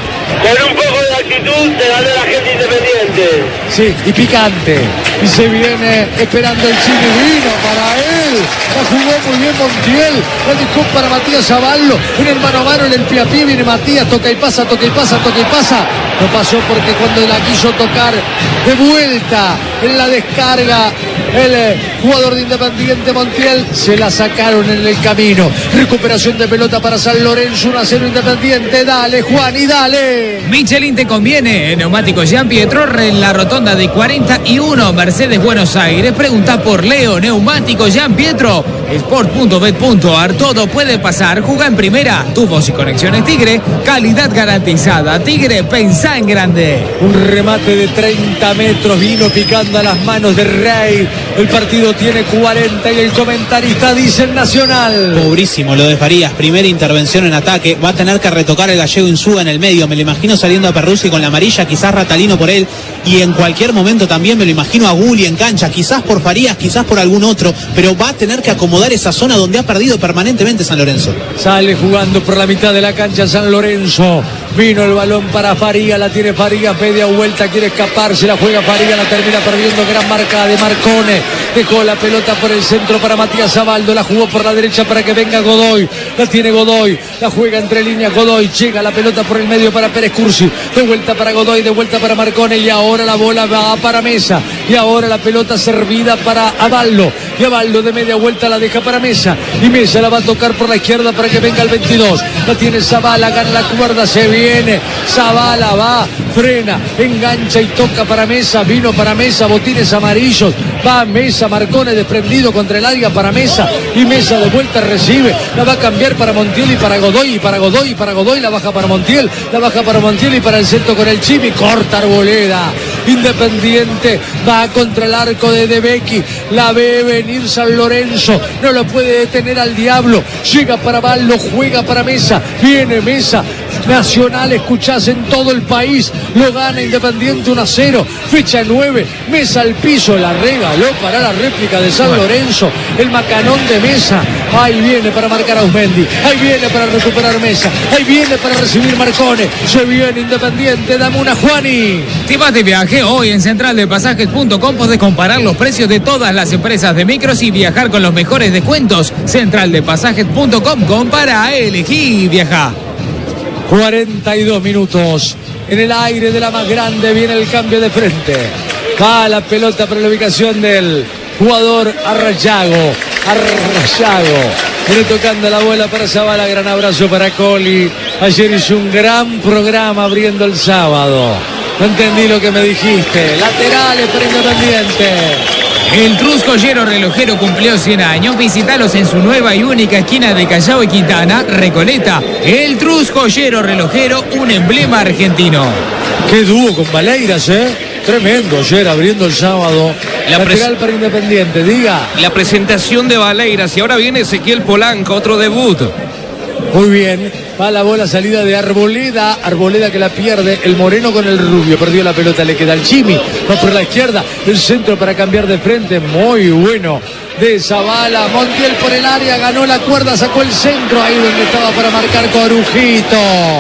Con un poco de actitud te ganó la gente Independiente. Sí, y picante. Y se viene esperando el Chimi. Vino para él. La jugó muy bien Montiel. La dejó para Matías Zaballo. En el mano a mano, en el pie a pie. Viene Matías. Toca y pasa, toca y pasa, toca y pasa. No pasó porque cuando la quiso tocar de vuelta en la descarga, el eh, jugador de Independiente Montiel, se la sacaron en el camino. Recuperación de pelota para San Lorenzo. uno a cero Independiente. Dale, Juan, y dale. Michelin te conviene. Neumáticos Jean Pietro en la rotonda de cuarenta y uno Mercedes Buenos Aires. Pregunta por Leo. Neumáticos Jean Pietro. Sport punto bet punto ar. Todo puede pasar. Juega en primera. Tubos y conexiones Tigre. Calidad garantizada. Tigre, pensá en grande. Un remate de treinta metros. Vino picando a las manos de Rey. El partido tiene cuarenta y el comentarista dice el Nacional. Pobrísimo lo de Farías, primera intervención en ataque, va a tener que retocar el gallego Insúa en el medio, me lo imagino saliendo a Perruzzi con la amarilla, quizás Ratalino por él, y en cualquier momento también me lo imagino a Gulli en cancha, quizás por Farías, quizás por algún otro, pero va a tener que acomodar esa zona donde ha perdido permanentemente San Lorenzo. Sale jugando por la mitad de la cancha San Lorenzo. Vino el balón para Farías, la tiene Farías, media vuelta, quiere escaparse, la juega Farías, la termina perdiendo, gran marca de Marcone. Dejó la pelota por el centro para Matías Zabaldo, la jugó por la derecha para que venga Godoy, la tiene Godoy, la juega entre líneas Godoy, llega la pelota por el medio para Pérez Cursi, de vuelta para Godoy, de vuelta para Marcone, y ahora la bola va para Mesa, y ahora la pelota servida para Abaldo, y Abaldo de media vuelta la deja para Mesa, y Mesa la va a tocar por la izquierda para que venga el veintidós, la tiene Zavala, gana la cuerda, se viene Zavala, va, frena, engancha y toca para Mesa, vino para Mesa, botines amarillos, va Mesa, Marcone desprendido contra el área para Mesa, y Mesa de vuelta recibe, la va a cambiar para Montiel y para Godoy, y para Godoy, y para Godoy, la baja para Montiel, la baja para Montiel y para el centro con el Chimi, corta Arboleda, Independiente va contra el arco de De Becchi, la ve venir San Lorenzo, no lo puede detener al Diablo, llega para Baldo, juega para Mesa, viene Mesa, Nacional, escuchás en todo el país, lo gana Independiente uno a cero, fecha nueve, Mesa al piso, la regaló para la réplica de San Lorenzo, el macanón de Mesa, ahí viene para marcar a Ausmendi, ahí viene para recuperar Mesa, ahí viene para recibir Marcone, se viene Independiente, dame una Juani. Si vas de viaje hoy en central de pasajes punto com podés comparar los precios de todas las empresas de micros y viajar con los mejores descuentos. central de pasajes punto com, compara, elegí y viaja. cuarenta y dos minutos. En el aire de la más grande viene el cambio de frente. Va la pelota para la ubicación del jugador Arrayago. Arrayago. Viene tocando la bola para Zavala. Gran abrazo para Coli. Ayer hizo un gran programa abriendo el sábado. No entendí lo que me dijiste. Laterales para Independiente. El Trus Joyero Relojero cumplió cien años. Visítalos en su nueva y única esquina de Callao y Quintana, Recoleta. El Trus Joyero Relojero, un emblema argentino. Qué dúo con Valeiras, ¿eh? Tremendo ayer abriendo el sábado. La Lateral para Independiente, diga. La presentación de Valeiras y ahora viene Ezequiel Polanco, otro debut. Muy bien, va la bola salida de Arboleda, Arboleda que la pierde, el moreno con el rubio, perdió la pelota, le queda el Chimi, va por la izquierda, el centro para cambiar de frente, muy bueno, de Zavala, Montiel por el área, ganó la cuerda, sacó el centro, ahí donde estaba para marcar Corujito.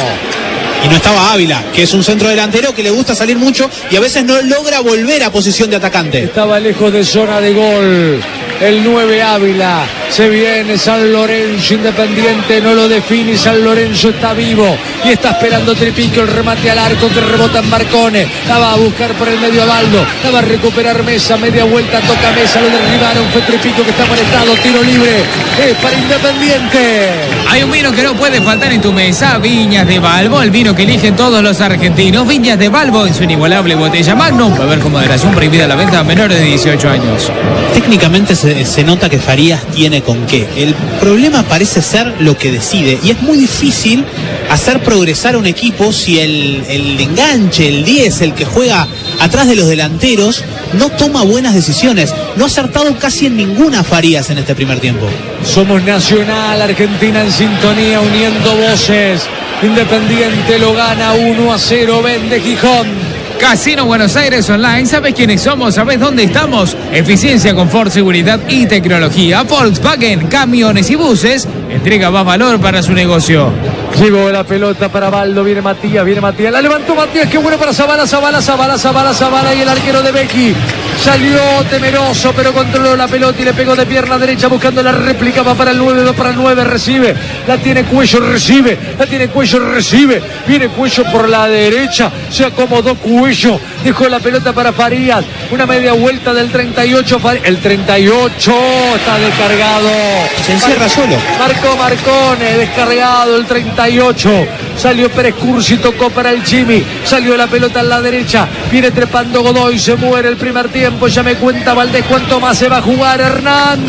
Y no estaba Ávila, que es un centro delantero que le gusta salir mucho y a veces no logra volver a posición de atacante. Estaba lejos de zona de gol. El nueve Ávila, se viene San Lorenzo, Independiente no lo define, San Lorenzo está vivo y está esperando Tripico, el remate al arco que rebota en Marcone, la va a buscar por el medio Abaldo, la va a recuperar Mesa, media vuelta, toca Mesa, lo derribaron, fue Tripico que está molestado, tiro libre, es para Independiente. Hay un vino que no puede faltar en tu mesa, Viñas de Balbo, el vino que eligen todos los argentinos, Viñas de Balbo en su inigualable botella Magnum, beber con moderación, prohibida la venta a menores de dieciocho años. Técnicamente se Se nota que Farías tiene con qué. El problema parece ser lo que decide y es muy difícil hacer progresar a un equipo si el, el enganche, el diez, el que juega atrás de los delanteros, no toma buenas decisiones. No ha acertado casi en ninguna Farías en este primer tiempo. Somos Nacional, Argentina en sintonía, uniendo voces. Independiente lo gana uno a cero, vende Gijón. Casino Buenos Aires Online, ¿sabes quiénes somos? ¿Sabes dónde estamos? Eficiencia, confort, seguridad y tecnología. Volkswagen, camiones y buses, entrega más valor para su negocio. Llevó la pelota para Baldo, viene Matías, viene Matías, la levantó Matías, qué bueno para Zavala, Zavala, Zavala, Zavala, Zavala y el arquero de Becchi. Salió temeroso, pero controló la pelota y le pegó de pierna derecha buscando la réplica, va para el nueve, va para el nueve, recibe, la tiene Cuello, recibe, la tiene Cuello, recibe, viene Cuello por la derecha, se acomodó Cuello, dejó la pelota para Farías, una media vuelta del treinta y ocho, el treinta y ocho está descargado. Se encierra solo. Marcó Marcone, descargado el treinta y ocho. Salió Pérez Cursi, tocó para el Chimi. Salió la pelota en la derecha. Viene trepando Godoy, se muere el primer tiempo. Ya me cuenta Valdés cuánto más se va a jugar Hernán.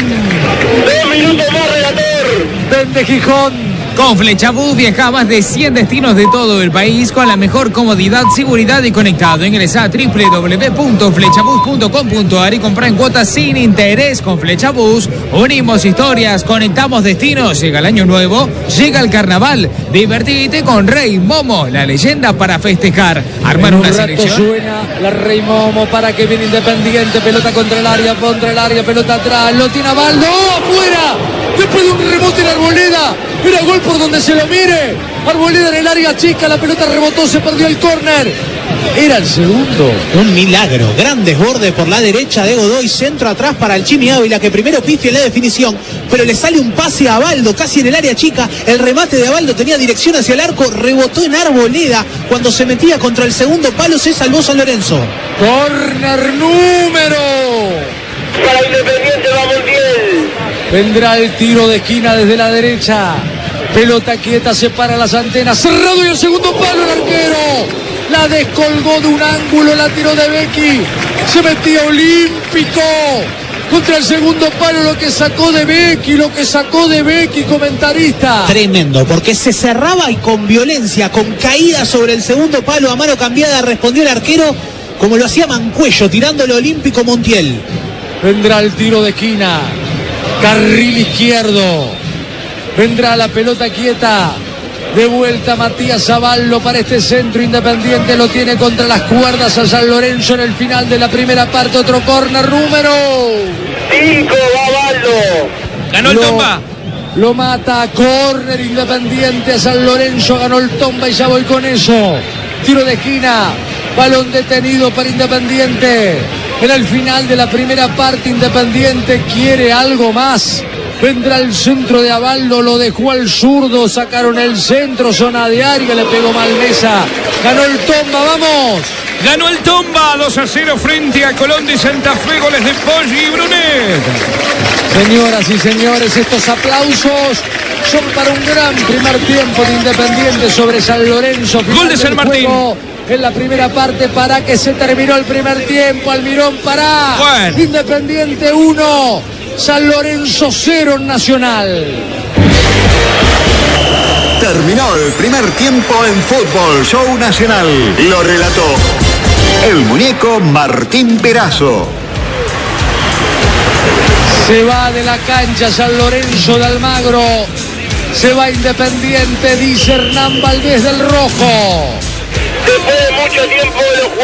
Dos minutos más, relator. Vende Gijón. Con Flechabús viaja a más de cien destinos de todo el país con la mejor comodidad, seguridad y conectado. Ingresa a doble u doble u doble u punto flechabús punto com punto a r y compra en cuotas sin interés. Con Flechabús unimos historias, conectamos destinos. Llega el año nuevo, llega el carnaval. Divertite con Rey Momo, la leyenda para festejar. Armar en una un rato selección. Suena la Rey Momo para que viene Independiente. Pelota contra el área, contra el área, pelota atrás. Lo tiene Abaldo, ¡oh, afuera! Después de un rebote en Arboleda. Era gol por donde se lo mire. Arboleda en el área chica, la pelota rebotó, se perdió el córner. Era el segundo. Un milagro. Gran desborde por la derecha de Godoy. Centro atrás para el Chimi Ávila, que primero pifia en la definición, pero le sale un pase a Abaldo casi en el área chica. El remate de Abaldo tenía dirección hacia el arco. Rebotó en Arboleda. Cuando se metía contra el segundo palo, se salvó San Lorenzo. Córner número. Para Independiente va Montiel. Vendrá el tiro de esquina desde la derecha. Pelota quieta, separa las antenas. Cerrado y el segundo palo, el arquero. La descolgó de un ángulo, la tiró de Becky. Se metía olímpico. Contra el segundo palo, lo que sacó de Becky, lo que sacó de Becky, comentarista. Tremendo, porque se cerraba y con violencia, con caída sobre el segundo palo a mano cambiada, respondió el arquero como lo hacía Mancuello, tirándole olímpico Montiel. Vendrá el tiro de esquina. Carril izquierdo. Vendrá la pelota quieta. De vuelta Matías Zaballo para este centro. Independiente lo tiene contra las cuerdas a San Lorenzo en el final de la primera parte. Otro córner, número cinco, Zaballo. Ganó el Lo- Tomba. Lo mata, córner Independiente a San Lorenzo, ganó el Tomba y ya voy con eso. Tiro de esquina, balón detenido para Independiente. En el final de la primera parte, Independiente quiere algo más. Vendrá el centro de Abaldo, lo dejó al zurdo, sacaron el centro, zona de área, le pegó Malmesa. Ganó el Tomba, vamos. Ganó el Tomba dos a cero frente a Colón de Santa Fe, goles de Poggi y Brunet. Señoras y señores, estos aplausos son para un gran primer tiempo de Independiente sobre San Lorenzo. Gol de San Martín. En la primera parte, para que se terminó el primer tiempo. Almirón, para. Bueno. Independiente uno, San Lorenzo cero en Nacional. Terminó el primer tiempo en Fútbol Show Nacional. Lo relató el muñeco Martín Perazo. Se va de la cancha San Lorenzo de Almagro. Se va Independiente, dice Hernán Valdés del Rojo. Después de mucho tiempo de los